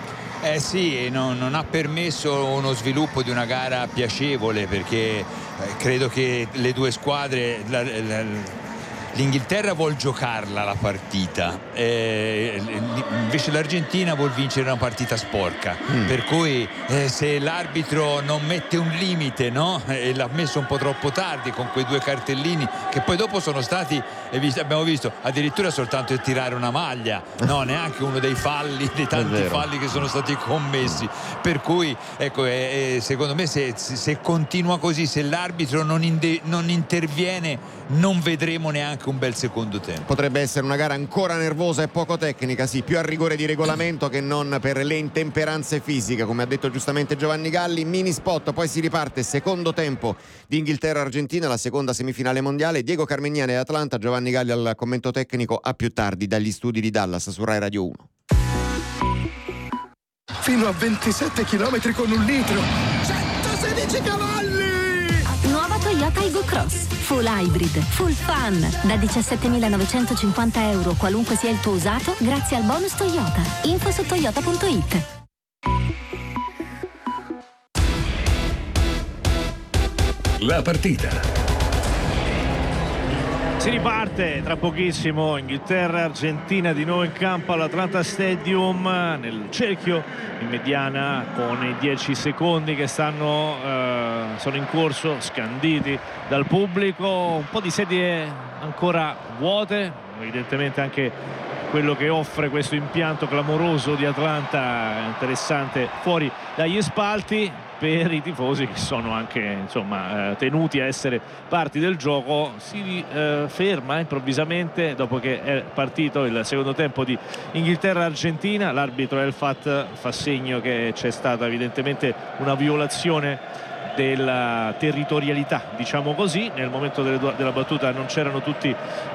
Eh sì, non, non ha permesso uno sviluppo di una gara piacevole, perché eh, credo che le due squadre, la, la, l'Inghilterra vuol giocarla la partita, eh, invece l'Argentina vuol vincere una partita sporca, mm. per cui eh, se l'arbitro non mette un limite, no? E l'ha messo un po' troppo tardi con quei due cartellini che poi dopo sono stati, abbiamo visto addirittura soltanto tirare una maglia, no, neanche uno dei falli, dei tanti falli che sono stati commessi, per cui ecco, eh, eh, secondo me se, se continua così, se l'arbitro non, inde, non interviene, non vedremo neanche un bel secondo tempo. Potrebbe essere una gara ancora nervosa e poco tecnica, sì, più a rigore di regolamento che non per le intemperanze fisiche, come ha detto giustamente Giovanni Galli. Mini spot, poi si riparte, secondo tempo di Inghilterra-Argentina, la seconda semifinale mondiale. Diego Carmignani e Atlanta, Giovanni Galli al commento tecnico. A più tardi dagli studi di Dallas su Rai Radio uno. Fino a ventisette chilometri con un litro, centosedici cavalli! Nuova Toyota Aygo Cross, full hybrid, full fun, da diciassettemilanovecentocinquanta euro qualunque sia il tuo usato, grazie al bonus Toyota. Info su toyota punto it. La partita. Si riparte tra pochissimo. Inghilterra, Argentina di nuovo in campo all'Atlanta Stadium, nel cerchio in mediana, con i dieci secondi che stanno eh, sono in corso, scanditi dal pubblico. Un po' di sedie ancora vuote, evidentemente anche quello che offre questo impianto clamoroso di Atlanta, interessante fuori dagli spalti, per i tifosi che sono anche insomma eh, tenuti a essere parti del gioco. Si eh, ferma improvvisamente dopo che è partito il secondo tempo di Inghilterra-Argentina. L'arbitro Elfat fa segno che c'è stata evidentemente una violazione della territorialità, diciamo così. Nel momento delle, della battuta non c'erano tutti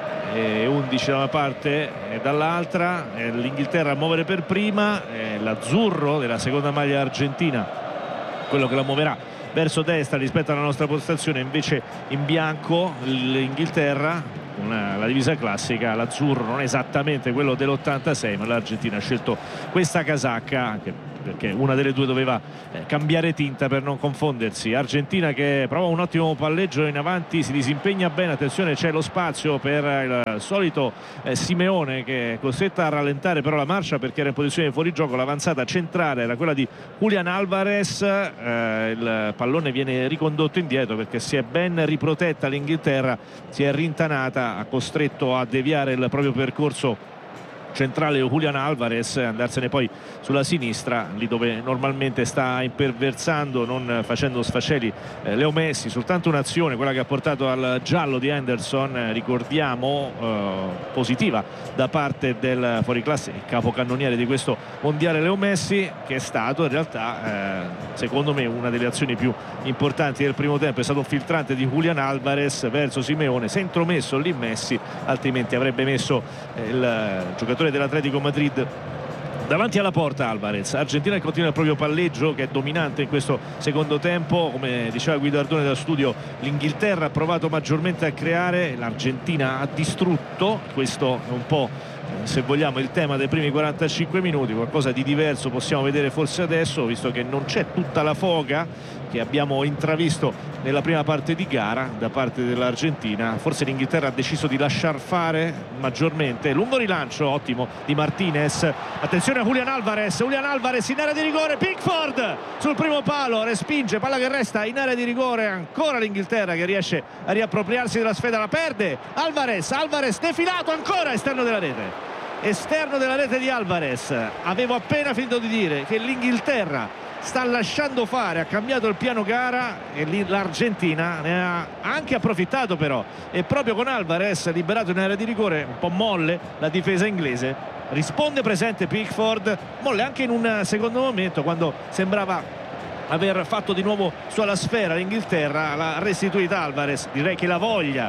eh, undici da una parte e dall'altra. eh, L'Inghilterra a muovere per prima, eh, l'azzurro della seconda maglia argentina quello che la muoverà verso destra rispetto alla nostra postazione, invece in bianco l'Inghilterra, una, la divisa classica, l'azzurro non esattamente quello dell'ottantasei, ma l'Argentina ha scelto questa casacca anche perché una delle due doveva eh, cambiare tinta per non confondersi. Argentina che prova un ottimo palleggio in avanti, si disimpegna bene, attenzione, c'è lo spazio per il solito eh, Simeone che è costretto a rallentare però la marcia perché era in posizione di fuorigioco. L'avanzata centrale era quella di Julian Alvarez, eh, il pallone viene ricondotto indietro perché si è ben riprotetta l'Inghilterra, si è rintanata, ha costretto a deviare il proprio percorso centrale Julian Alvarez, andarsene poi sulla sinistra, lì dove normalmente sta imperversando, non facendo sfaceli eh, Leo Messi. Soltanto un'azione, quella che ha portato al giallo di Henderson, eh, ricordiamo eh, positiva da parte del fuoriclasse, il capocannoniere di questo mondiale Leo Messi, che è stato in realtà eh, secondo me una delle azioni più importanti del primo tempo. È stato un filtrante di Julian Alvarez verso Simeone, si è intromesso lì Messi, altrimenti avrebbe messo eh, il giocatore dell'Atletico Madrid davanti alla porta. Alvarez. Argentina che continua il proprio palleggio, che è dominante in questo secondo tempo. Come diceva Guidardone da studio, l'Inghilterra ha provato maggiormente a creare, l'Argentina ha distrutto. Questo è un po', se vogliamo, il tema dei primi quarantacinque minuti. Qualcosa di diverso possiamo vedere forse adesso, visto che non c'è tutta la foga che abbiamo intravisto nella prima parte di gara da parte dell'Argentina. Forse l'Inghilterra ha deciso di lasciar fare maggiormente. Lungo rilancio ottimo di Martinez, attenzione a Julian Alvarez, Julian Alvarez in area di rigore, Pickford sul primo palo, respinge, palla che resta in area di rigore. Ancora l'Inghilterra che riesce a riappropriarsi della sfida, la perde Alvarez, Alvarez defilato ancora esterno della rete, esterno della rete di Alvarez. Avevo appena finito di dire che l'Inghilterra sta lasciando fare, ha cambiato il piano gara e lì l'Argentina ne ha anche approfittato, però è proprio con Alvarez liberato in area di rigore, un po' molle la difesa inglese, risponde presente Pickford, molle anche in un secondo momento quando sembrava aver fatto di nuovo sulla sfera l'Inghilterra, l'ha restituita Alvarez. Direi che la voglia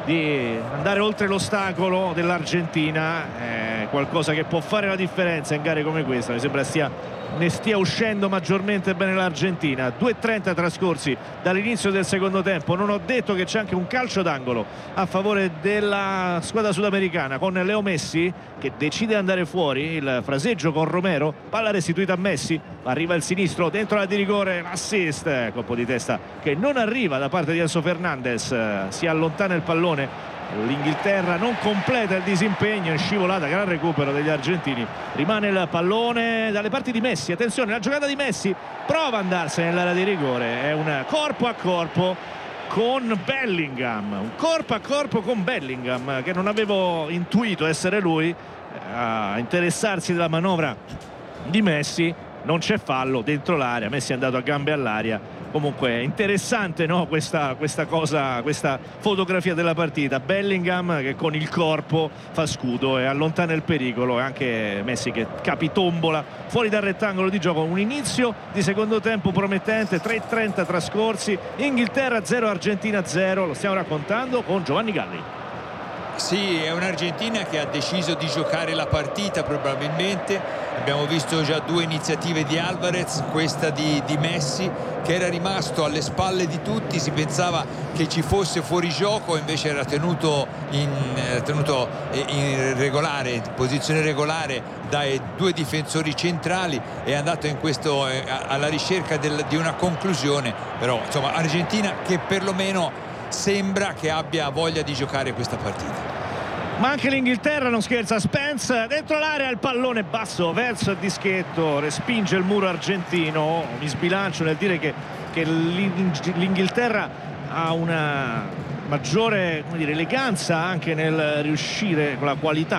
di andare oltre l'ostacolo dell'Argentina è qualcosa che può fare la differenza in gare come questa. Mi sembra stia ne stia uscendo maggiormente bene l'Argentina. Due e trenta trascorsi dall'inizio del secondo tempo. Non ho detto che c'è anche un calcio d'angolo a favore della squadra sudamericana, con Leo Messi che decide di andare fuori. Il fraseggio con Romero, palla restituita a Messi, arriva il sinistro dentro la di rigore, l'assist, colpo di testa che non arriva da parte di Enzo Fernandez, si allontana il pallone. L'Inghilterra non completa il disimpegno, è scivolata, gran recupero degli argentini, rimane il pallone dalle parti di Messi. Attenzione, la giocata di Messi, prova ad andarsene nell'area di rigore, è un corpo a corpo con Bellingham, un corpo a corpo con Bellingham che non avevo intuito essere lui a interessarsi della manovra di Messi. Non c'è fallo dentro l'area, Messi è andato a gambe all'aria. Comunque interessante, no? questa, questa cosa, questa fotografia della partita. Bellingham che con il corpo fa scudo e allontana il pericolo, e anche Messi che capitombola fuori dal rettangolo di gioco. Un inizio di secondo tempo promettente, tre e trenta trascorsi, Inghilterra zero, Argentina zero. Lo stiamo raccontando con Giovanni Galli. Sì, è un'Argentina che ha deciso di giocare la partita probabilmente. Abbiamo visto già due iniziative di Alvarez, questa di, di Messi che era rimasto alle spalle di tutti, si pensava che ci fosse fuorigioco, invece era tenuto in, era tenuto in regolare, in posizione regolare dai due difensori centrali, è andato in questo, eh, alla ricerca del, di una conclusione. Però insomma Argentina che perlomeno sembra che abbia voglia di giocare questa partita. Ma anche l'Inghilterra non scherza, Spence dentro l'area, il pallone basso verso il dischetto, respinge il muro argentino. Mi sbilancio nel dire che, che l'Inghilterra ha una maggiore, come dire, eleganza anche nel riuscire, con la qualità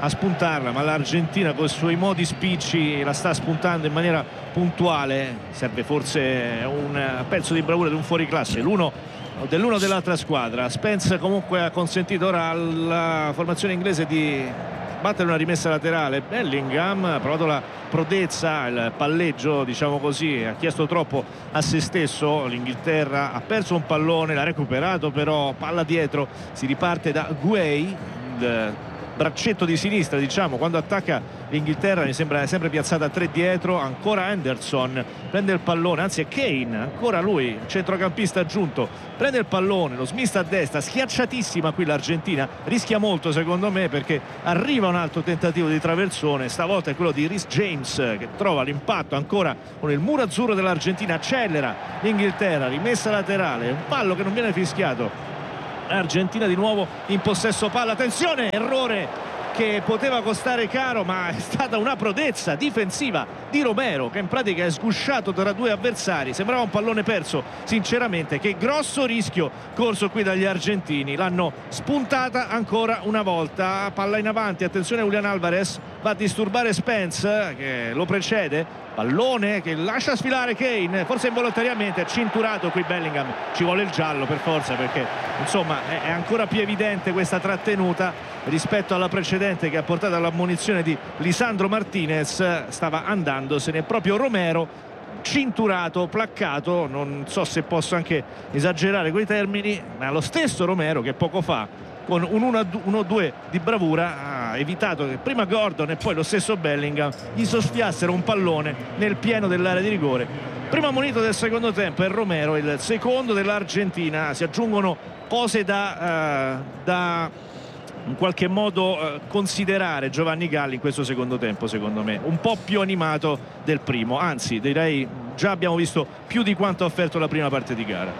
a spuntarla, ma l'Argentina con i suoi modi spicci la sta spuntando in maniera puntuale. Serve forse un pezzo di bravura di un fuoriclasse, l'uno dell'uno dell'altra squadra. Spence comunque ha consentito ora alla formazione inglese di battere una rimessa laterale. Bellingham ha provato la prodezza, il palleggio, diciamo così, ha chiesto troppo a se stesso. L'Inghilterra ha perso un pallone, l'ha recuperato, però palla dietro, si riparte da Guay, il braccetto di sinistra, diciamo, quando attacca l'Inghilterra mi sembra sempre piazzata a tre dietro. Ancora Henderson prende il pallone, anzi è Kane, ancora lui, centrocampista aggiunto, prende il pallone, lo smista a destra, schiacciatissima qui l'Argentina, rischia molto secondo me perché arriva un altro tentativo di traversone, stavolta è quello di Reece James che trova l'impatto ancora con il muro azzurro dell'Argentina, accelera l'Inghilterra, rimessa laterale, un fallo che non viene fischiato. Argentina di nuovo in possesso palla, attenzione, errore che poteva costare caro, ma è stata una prodezza difensiva di Romero che in pratica è sgusciato tra due avversari, sembrava un pallone perso sinceramente. Che grosso rischio corso qui dagli argentini, l'hanno spuntata ancora una volta, palla in avanti, attenzione, Julian Alvarez va a disturbare Spence che lo precede, pallone che lascia sfilare Kane, forse involontariamente, cinturato qui Bellingham, ci vuole il giallo per forza perché insomma è ancora più evidente questa trattenuta rispetto alla precedente che ha portato all'ammonizione di Lisandro Martinez. Stava andandosene proprio Romero, cinturato, placcato, non so se posso anche esagerare quei termini, ma lo stesso Romero che poco fa con un uno due di bravura ha evitato che prima Gordon e poi lo stesso Bellingham gli soffiassero un pallone nel pieno dell'area di rigore. Primo ammonito del secondo tempo è Romero, il secondo dell'Argentina. Si aggiungono cose da, uh, da in qualche modo uh, considerare Giovanni Galli in questo secondo tempo, secondo me un po' più animato del primo, anzi direi già abbiamo visto più di quanto ha offerto la prima parte di gara.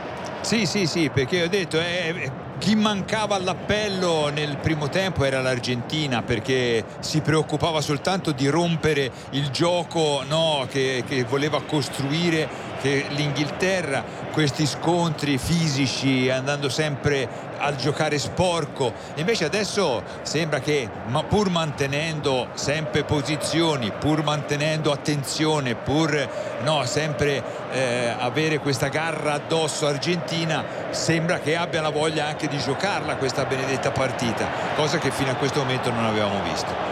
Sì, sì, sì, perché ho detto eh, chi mancava all'appello nel primo tempo era l'Argentina, perché si preoccupava soltanto di rompere il gioco, no, che, che voleva costruire che l'Inghilterra, questi scontri fisici, andando sempre a giocare sporco. Invece adesso sembra che, ma pur mantenendo sempre posizioni, pur mantenendo attenzione, pur no, sempre eh, avere questa garra addosso argentina, sembra che abbia la voglia anche di giocarla questa benedetta partita, cosa che fino a questo momento non avevamo visto.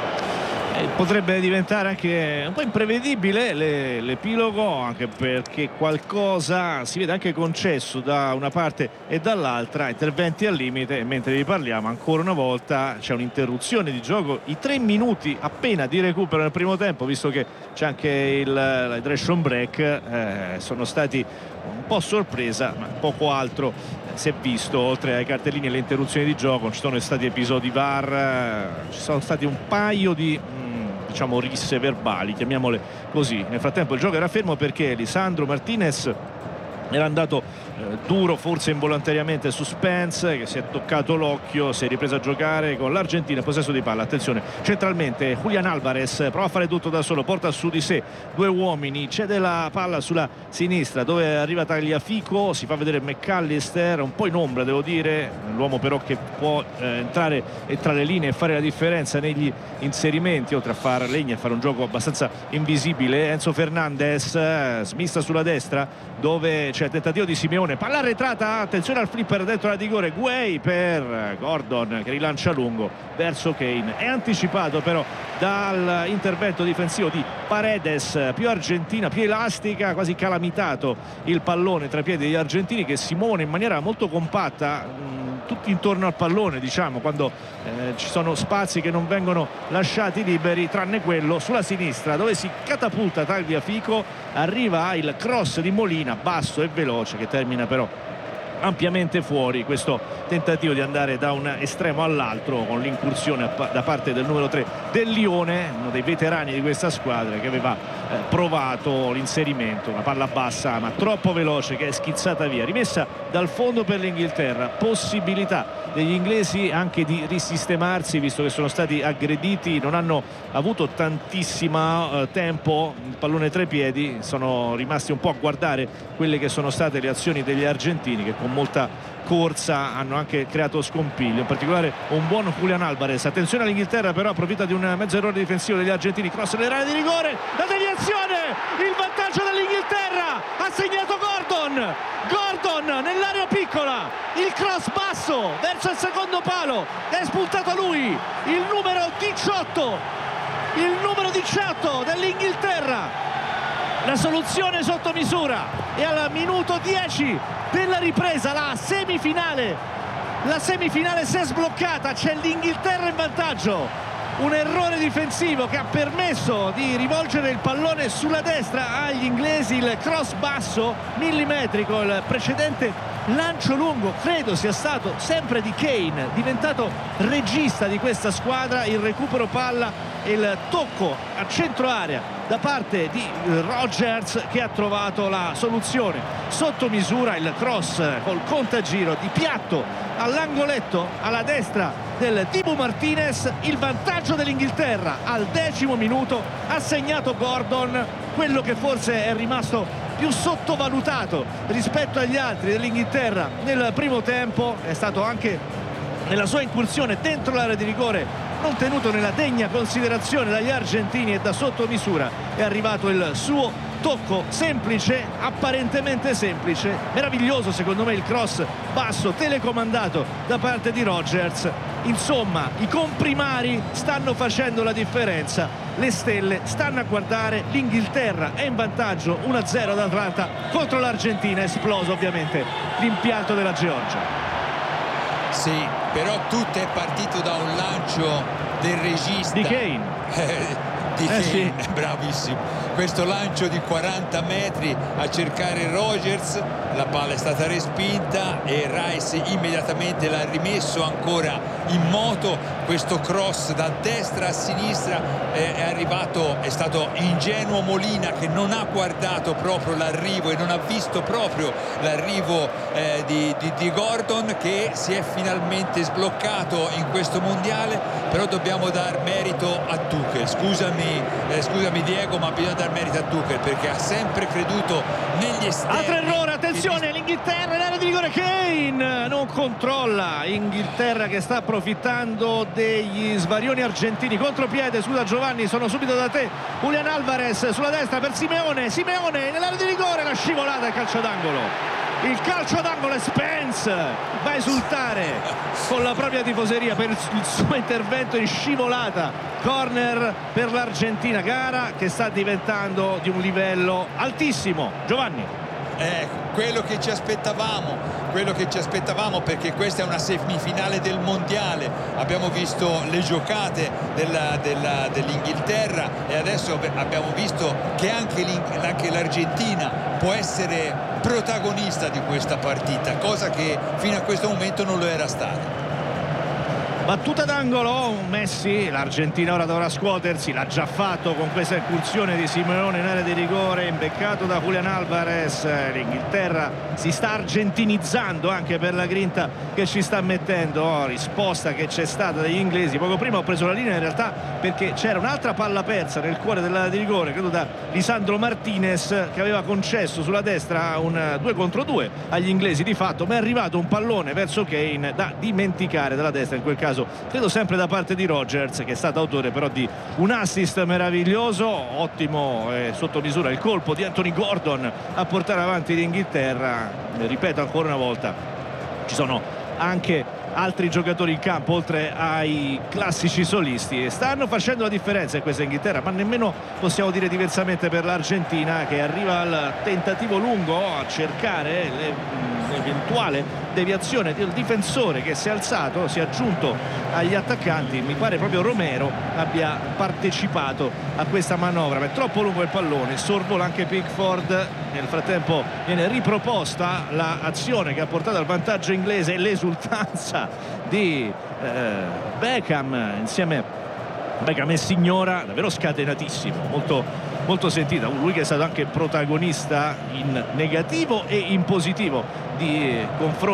Eh, potrebbe diventare anche un po' imprevedibile le, l'epilogo, anche perché qualcosa si vede anche concesso da una parte e dall'altra, interventi al limite, e mentre vi parliamo ancora una volta c'è un'interruzione di gioco, i tre minuti appena di recupero nel primo tempo, visto che c'è anche il, il hydration break, eh, sono stati un po' sorpresa, ma poco altro si è visto. Oltre ai cartellini e le interruzioni di gioco ci sono stati episodi V A R, ci sono stati un paio di mh, diciamo risse verbali, chiamiamole così. Nel frattempo il gioco era fermo perché Lisandro Martinez era andato eh, duro, forse involontariamente, su Spence, che si è toccato l'occhio, si è ripreso a giocare con l'Argentina, possesso di palla. Attenzione, centralmente Julian Alvarez prova a fare tutto da solo, porta su di sé due uomini, cede la palla sulla sinistra dove arriva Tagliafico, si fa vedere McAllister un po' in ombra, devo dire, l'uomo però che può eh, entrare e tra le linee e fare la differenza negli inserimenti, oltre a fare legna e fare un gioco abbastanza invisibile. Enzo Fernandez eh, smista sulla destra dove c'è il tentativo di Simeone, palla arretrata, attenzione al flipper dentro la rigore, Guay per Gordon che rilancia lungo verso Kane, è anticipato però dall'intervento difensivo di Paredes, più argentina, più elastica, quasi calamitato il pallone tra i piedi degli argentini, che si muovono in maniera molto compatta mh, tutti intorno al pallone, diciamo, quando eh, ci sono spazi che non vengono lasciati liberi, tranne quello sulla sinistra dove si catapulta Tagliafico, arriva il cross di Molina, basso e veloce, che termina però ampiamente fuori. Questo tentativo di andare da un estremo all'altro con l'incursione da parte del numero tre del Lione, uno dei veterani di questa squadra, che aveva eh, provato l'inserimento, una palla bassa ma troppo veloce che è schizzata via, rimessa dal fondo per l'Inghilterra. Possibilità degli inglesi anche di risistemarsi, visto che sono stati aggrediti, non hanno avuto tantissimo eh, tempo, il pallone tra i piedi, sono rimasti un po' a guardare quelle che sono state le azioni degli argentini, che con molta corsa hanno anche creato scompiglio, in particolare un buon Julian Alvarez. Attenzione all'Inghilterra, però approfitta di un mezzo errore difensivo degli argentini, cross nell'area di rigore, la deviazione, il vantaggio dell'Inghilterra, ha segnato Gordon Gordon nell'area piccola, il cross basso verso il secondo palo, è spuntato lui il numero diciotto il numero diciotto dell'Inghilterra, la soluzione sotto misura. E al minuto dieci della ripresa la semifinale la semifinale si è sbloccata, c'è l'Inghilterra in vantaggio, un errore difensivo che ha permesso di rivolgere il pallone sulla destra agli inglesi, il cross basso millimetrico, il precedente lancio lungo credo sia stato sempre di Kane, diventato regista di questa squadra, il recupero palla e il tocco a centro area da parte di Rodgers che ha trovato la soluzione sotto misura, il cross col contagiro di piatto all'angoletto alla destra del Dibu Martinez, il vantaggio dell'Inghilterra al decimo minuto, ha segnato Gordon, quello che forse è rimasto più sottovalutato rispetto agli altri dell'Inghilterra nel primo tempo, è stato anche nella sua incursione dentro l'area di rigore non tenuto nella degna considerazione dagli argentini e da sotto misura è arrivato il suo tocco semplice, apparentemente semplice, meraviglioso secondo me il cross basso telecomandato da parte di Rodgers. Insomma, i comprimari stanno facendo la differenza, le stelle stanno a guardare, l'Inghilterra è in vantaggio uno a zero ad Atlanta contro l'Argentina, esploso ovviamente l'impianto della Georgia. Sì, però tutto è partito da un lancio del regista di Kane, eh, di eh Kane. Sì. Bravissimo, questo lancio di quaranta metri a cercare Rodgers, la palla è stata respinta e Rice immediatamente l'ha rimesso ancora in moto, questo cross da destra a sinistra eh, è arrivato, è stato ingenuo Molina che non ha guardato proprio l'arrivo e non ha visto proprio l'arrivo eh, di, di, di Gordon, che si è finalmente sbloccato in questo mondiale. Però dobbiamo dar merito a Tuchel, scusami, eh, scusami Diego, ma bisogna dar merito a Tuchel perché ha sempre creduto negli esterni. Altro errore, attenzione, l'Inghilterra in area di rigore, Kane non controlla, Inghilterra che sta approfittando degli svarioni argentini, contropiede, scusa Giovanni, sono subito da te, Julian Alvarez sulla destra per Simeone, Simeone nell'area di rigore, la scivolata e calcio d'angolo. Il calcio d'angolo e Spence va a esultare con la propria tifoseria per il suo intervento in scivolata, corner per l'Argentina, gara che sta diventando di un livello altissimo. Giovanni. Eh, quello che ci aspettavamo, quello che ci aspettavamo perché questa è una semifinale del mondiale, abbiamo visto le giocate della, della, dell'Inghilterra e adesso abbiamo visto che anche, anche l'Argentina può essere protagonista di questa partita, cosa che fino a questo momento non lo era stata. Battuta d'angolo, Messi, l'Argentina ora dovrà scuotersi, l'ha già fatto con questa incursione di Simeone in area di rigore, imbeccato da Julian Alvarez. L'Inghilterra si sta argentinizzando anche per la grinta che ci sta mettendo, oh, risposta che c'è stata dagli inglesi. Poco prima ho preso la linea in realtà perché c'era un'altra palla persa nel cuore dell'area di rigore, credo da Lisandro Martinez, che aveva concesso sulla destra un due contro due agli inglesi di fatto, ma è arrivato un pallone verso Kane da dimenticare dalla destra, in quel caso credo sempre da parte di Rodgers, che è stato autore però di un assist meraviglioso, ottimo eh, sotto misura il colpo di Anthony Gordon a portare avanti l'Inghilterra. Ripeto ancora una volta, ci sono anche altri giocatori in campo oltre ai classici solisti e stanno facendo la differenza in questa Inghilterra, ma nemmeno possiamo dire diversamente per l'Argentina, che arriva al tentativo lungo a cercare l'eventuale deviazione del difensore che si è alzato, si è aggiunto agli attaccanti. Mi pare proprio Romero abbia partecipato a questa manovra, ma è troppo lungo il pallone, sorvola anche Pickford. Nel frattempo viene riproposta l'azione che ha portato al vantaggio inglese e l'esultanza di eh, Beckham insieme a Beckham e Signora, davvero scatenatissimo, molto, molto sentita. Lui che è stato anche protagonista in negativo e in positivo di confronti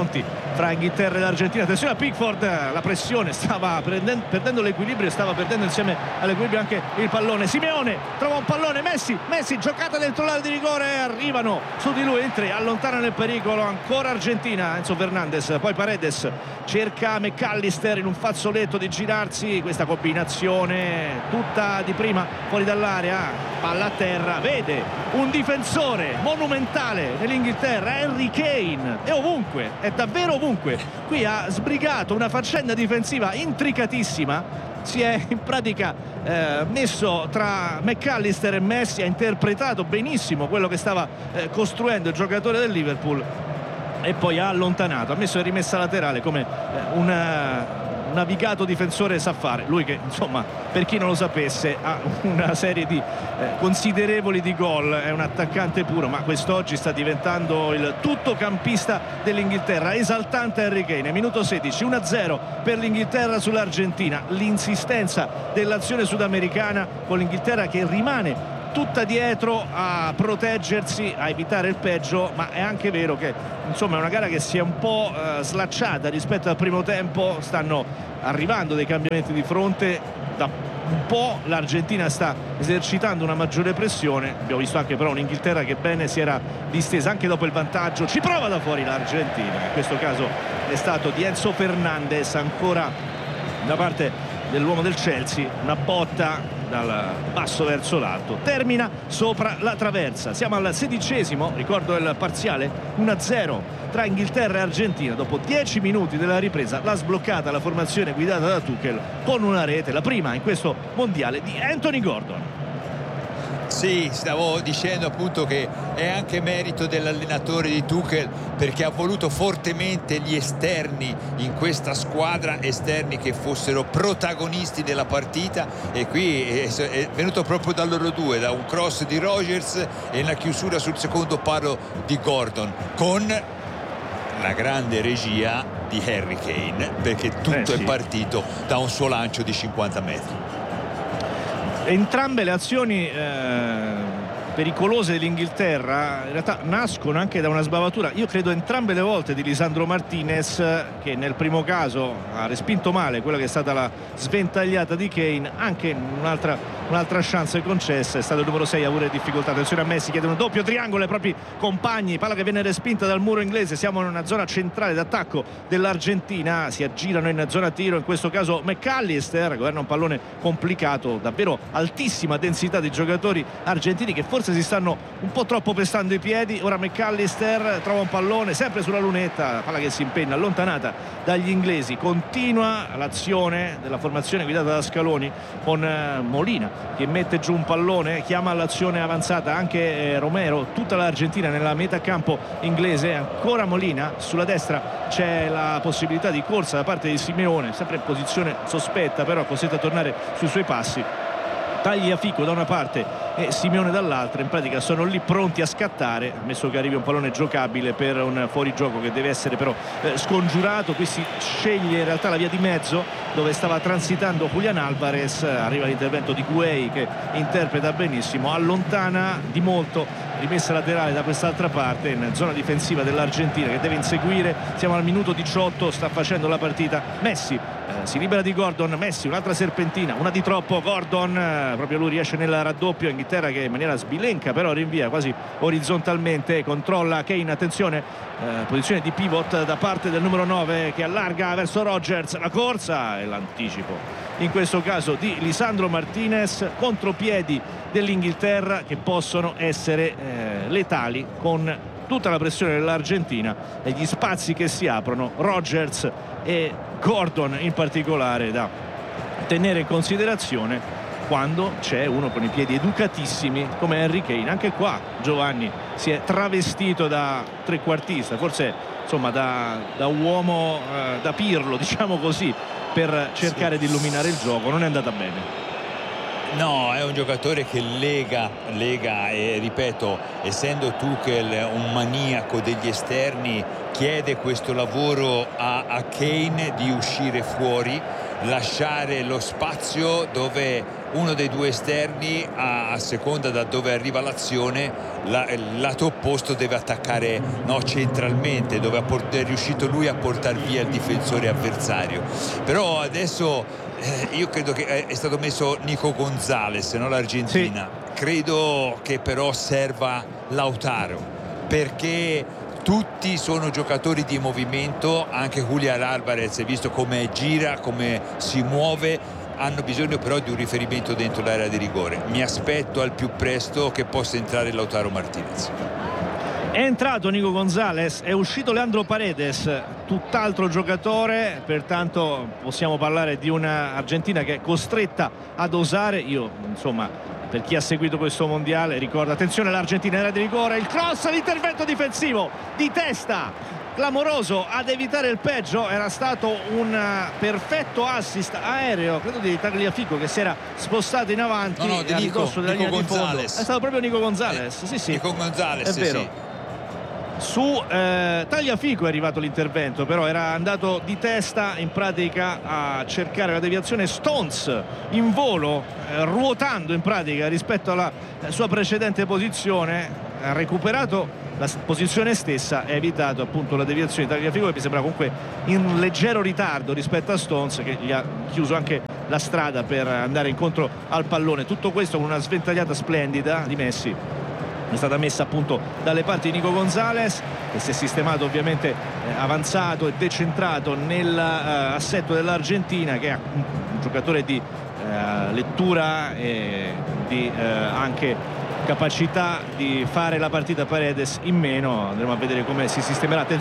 fra Inghilterra e l'Argentina. Attenzione a Pickford, la pressione, stava prendendo, perdendo l'equilibrio e stava perdendo insieme all'equilibrio anche il pallone. Simeone trova un pallone, Messi, Messi giocata dentro l'area di rigore, arrivano su di lui in tre, allontanano il pericolo, ancora Argentina. Enzo Fernandez, poi Paredes cerca McAllister in un fazzoletto di girarsi, questa combinazione tutta di prima fuori dall'area, palla a terra, vede un difensore monumentale dell'Inghilterra, Harry Kane, è ovunque, è davvero ovunque, qui ha sbrigato una faccenda difensiva intricatissima, si è in pratica eh, messo tra McAllister e Messi, ha interpretato benissimo quello che stava eh, costruendo il giocatore del Liverpool e poi ha allontanato, ha messo in rimessa laterale come eh, una navigato difensore sa fare, lui che insomma, per chi non lo sapesse, ha una serie di eh, considerevoli di gol, è un attaccante puro, ma quest'oggi sta diventando il tuttocampista dell'Inghilterra. Esaltante Harry Kane, minuto sedici, uno a zero per l'Inghilterra sull'Argentina, l'insistenza dell'azione sudamericana con l'Inghilterra che rimane tutta dietro a proteggersi, a evitare il peggio, ma è anche vero che insomma è una gara che si è un po' eh, slacciata rispetto al primo tempo, stanno arrivando dei cambiamenti di fronte, da un po' l'Argentina sta esercitando una maggiore pressione, abbiamo visto anche però un'Inghilterra che bene si era distesa anche dopo il vantaggio, ci prova da fuori l'Argentina, in questo caso è stato di Enzo Fernandez, ancora da parte dell'uomo del Chelsea, una botta dal basso verso l'alto, termina sopra la traversa. Siamo al sedicesimo, ricordo il parziale uno a zero tra Inghilterra e Argentina. Dopo dieci minuti della ripresa l'ha sbloccata la formazione guidata da Tuchel con una rete, la prima in questo mondiale di Anthony Gordon. Sì, stavo dicendo appunto che è anche merito dell'allenatore di Tuchel, perché ha voluto fortemente gli esterni in questa squadra, esterni che fossero protagonisti della partita, e qui è venuto proprio da loro due, da un cross di Rodgers e una chiusura sul secondo palo di Gordon, con la grande regia di Harry Kane, perché tutto eh sì. è partito da un suo lancio di cinquanta metri. Entrambe le azioni eh, pericolose dell'Inghilterra in realtà nascono anche da una sbavatura, io credo entrambe le volte, di Lisandro Martinez, che nel primo caso ha respinto male quella che è stata la sventagliata di Kane, anche un'altra un'altra chance concessa è stato il numero sei a avere difficoltà. Attenzione a Messi, chiede un doppio triangolo ai propri compagni, palla che viene respinta dal muro inglese, siamo in una zona centrale d'attacco dell'Argentina, si aggirano in zona tiro, in questo caso McAllister governa un pallone complicato, davvero altissima densità di giocatori argentini che forse si stanno un po' troppo pestando i piedi. Ora McAllister trova un pallone sempre sulla lunetta, palla che si impenna, allontanata dagli inglesi. Continua l'azione della formazione guidata da Scaloni con eh, Molina che mette giù un pallone, chiama all'azione avanzata anche eh, Romero, tutta l'Argentina nella metà campo inglese, ancora Molina sulla destra, c'è la possibilità di corsa da parte di Simeone, sempre in posizione sospetta però costretto a tornare sui suoi passi. Tagliafico da una parte e Simeone dall'altra, in pratica sono lì pronti a scattare, ammesso che arrivi un pallone giocabile per un fuorigioco che deve essere però eh, scongiurato. Qui si sceglie in realtà la via di mezzo dove stava transitando Julián Álvarez, arriva l'intervento di Gueye che interpreta benissimo, allontana di molto, rimessa laterale da quest'altra parte in zona difensiva dell'Argentina che deve inseguire. Siamo al minuto diciotto, sta facendo la partita Messi, eh, si libera di Gordon, Messi un'altra serpentina, una di troppo, Gordon eh, proprio lui riesce nel raddoppio, Inghilterra che in maniera sbilenca però rinvia quasi orizzontalmente, controlla Kane, attenzione, eh, posizione di pivot da parte del numero nove che allarga verso Rodgers, la corsa e l'anticipo in questo caso di Lisandro Martinez, contropiedi dell'Inghilterra che possono essere eh, letali con tutta la pressione dell'Argentina e gli spazi che si aprono, Rodgers e Gordon in particolare da tenere in considerazione quando c'è uno con i piedi educatissimi come Harry Kane. Anche qua Giovanni si è travestito da trequartista, forse insomma da, da uomo eh, da Pirlo, diciamo così, per cercare sì. di illuminare il gioco. Non è andata bene. No, è un giocatore che lega, lega e ripeto, essendo Tuchel un maniaco degli esterni, chiede questo lavoro a, a Kane di uscire fuori, lasciare lo spazio dove uno dei due esterni, a, a seconda da dove arriva l'azione, la, il lato opposto deve attaccare, no, centralmente, dove è riuscito lui a portare via il difensore avversario. Però adesso eh, io credo che è, è stato messo Nico Gonzalez, no, l'Argentina. Sì. Credo che però serva Lautaro, perché tutti sono giocatori di movimento, anche Julián Álvarez, hai visto come gira, come si muove, hanno bisogno però di un riferimento dentro l'area di rigore. Mi aspetto al più presto che possa entrare Lautaro Martinez. È entrato Nico Gonzalez, è uscito Leandro Paredes, tutt'altro giocatore, pertanto possiamo parlare di una Argentina che è costretta ad osare. Io, insomma, per chi ha seguito questo mondiale ricorda, attenzione, l'Argentina era di rigore, il cross, l'intervento difensivo di testa clamoroso ad evitare il peggio. Era stato un perfetto assist aereo, credo di Tagliafico, che si era spostato in avanti, no, no, di Nico, della Nico linea di fondo. Gonzalez. È stato proprio Nico Gonzalez, eh, sì sì, Nico Gonzalez, è vero. Sì. Su eh, Tagliafico è arrivato l'intervento, però era andato di testa in pratica a cercare la deviazione Stones in volo, eh, ruotando in pratica rispetto alla eh, sua precedente posizione, ha recuperato la posizione stessa e ha evitato appunto la deviazione di Tagliafico, che mi sembra comunque in leggero ritardo rispetto a Stones, che gli ha chiuso anche la strada per andare incontro al pallone. Tutto questo con una sventagliata splendida di Messi, è stata messa appunto dalle parti di Nico Gonzalez, che si è sistemato ovviamente eh, avanzato e decentrato nell'assetto eh, dell'Argentina, che è un, un giocatore di eh, lettura e di eh, anche capacità di fare la partita Paredes in meno. Andremo a vedere come si sistemerà.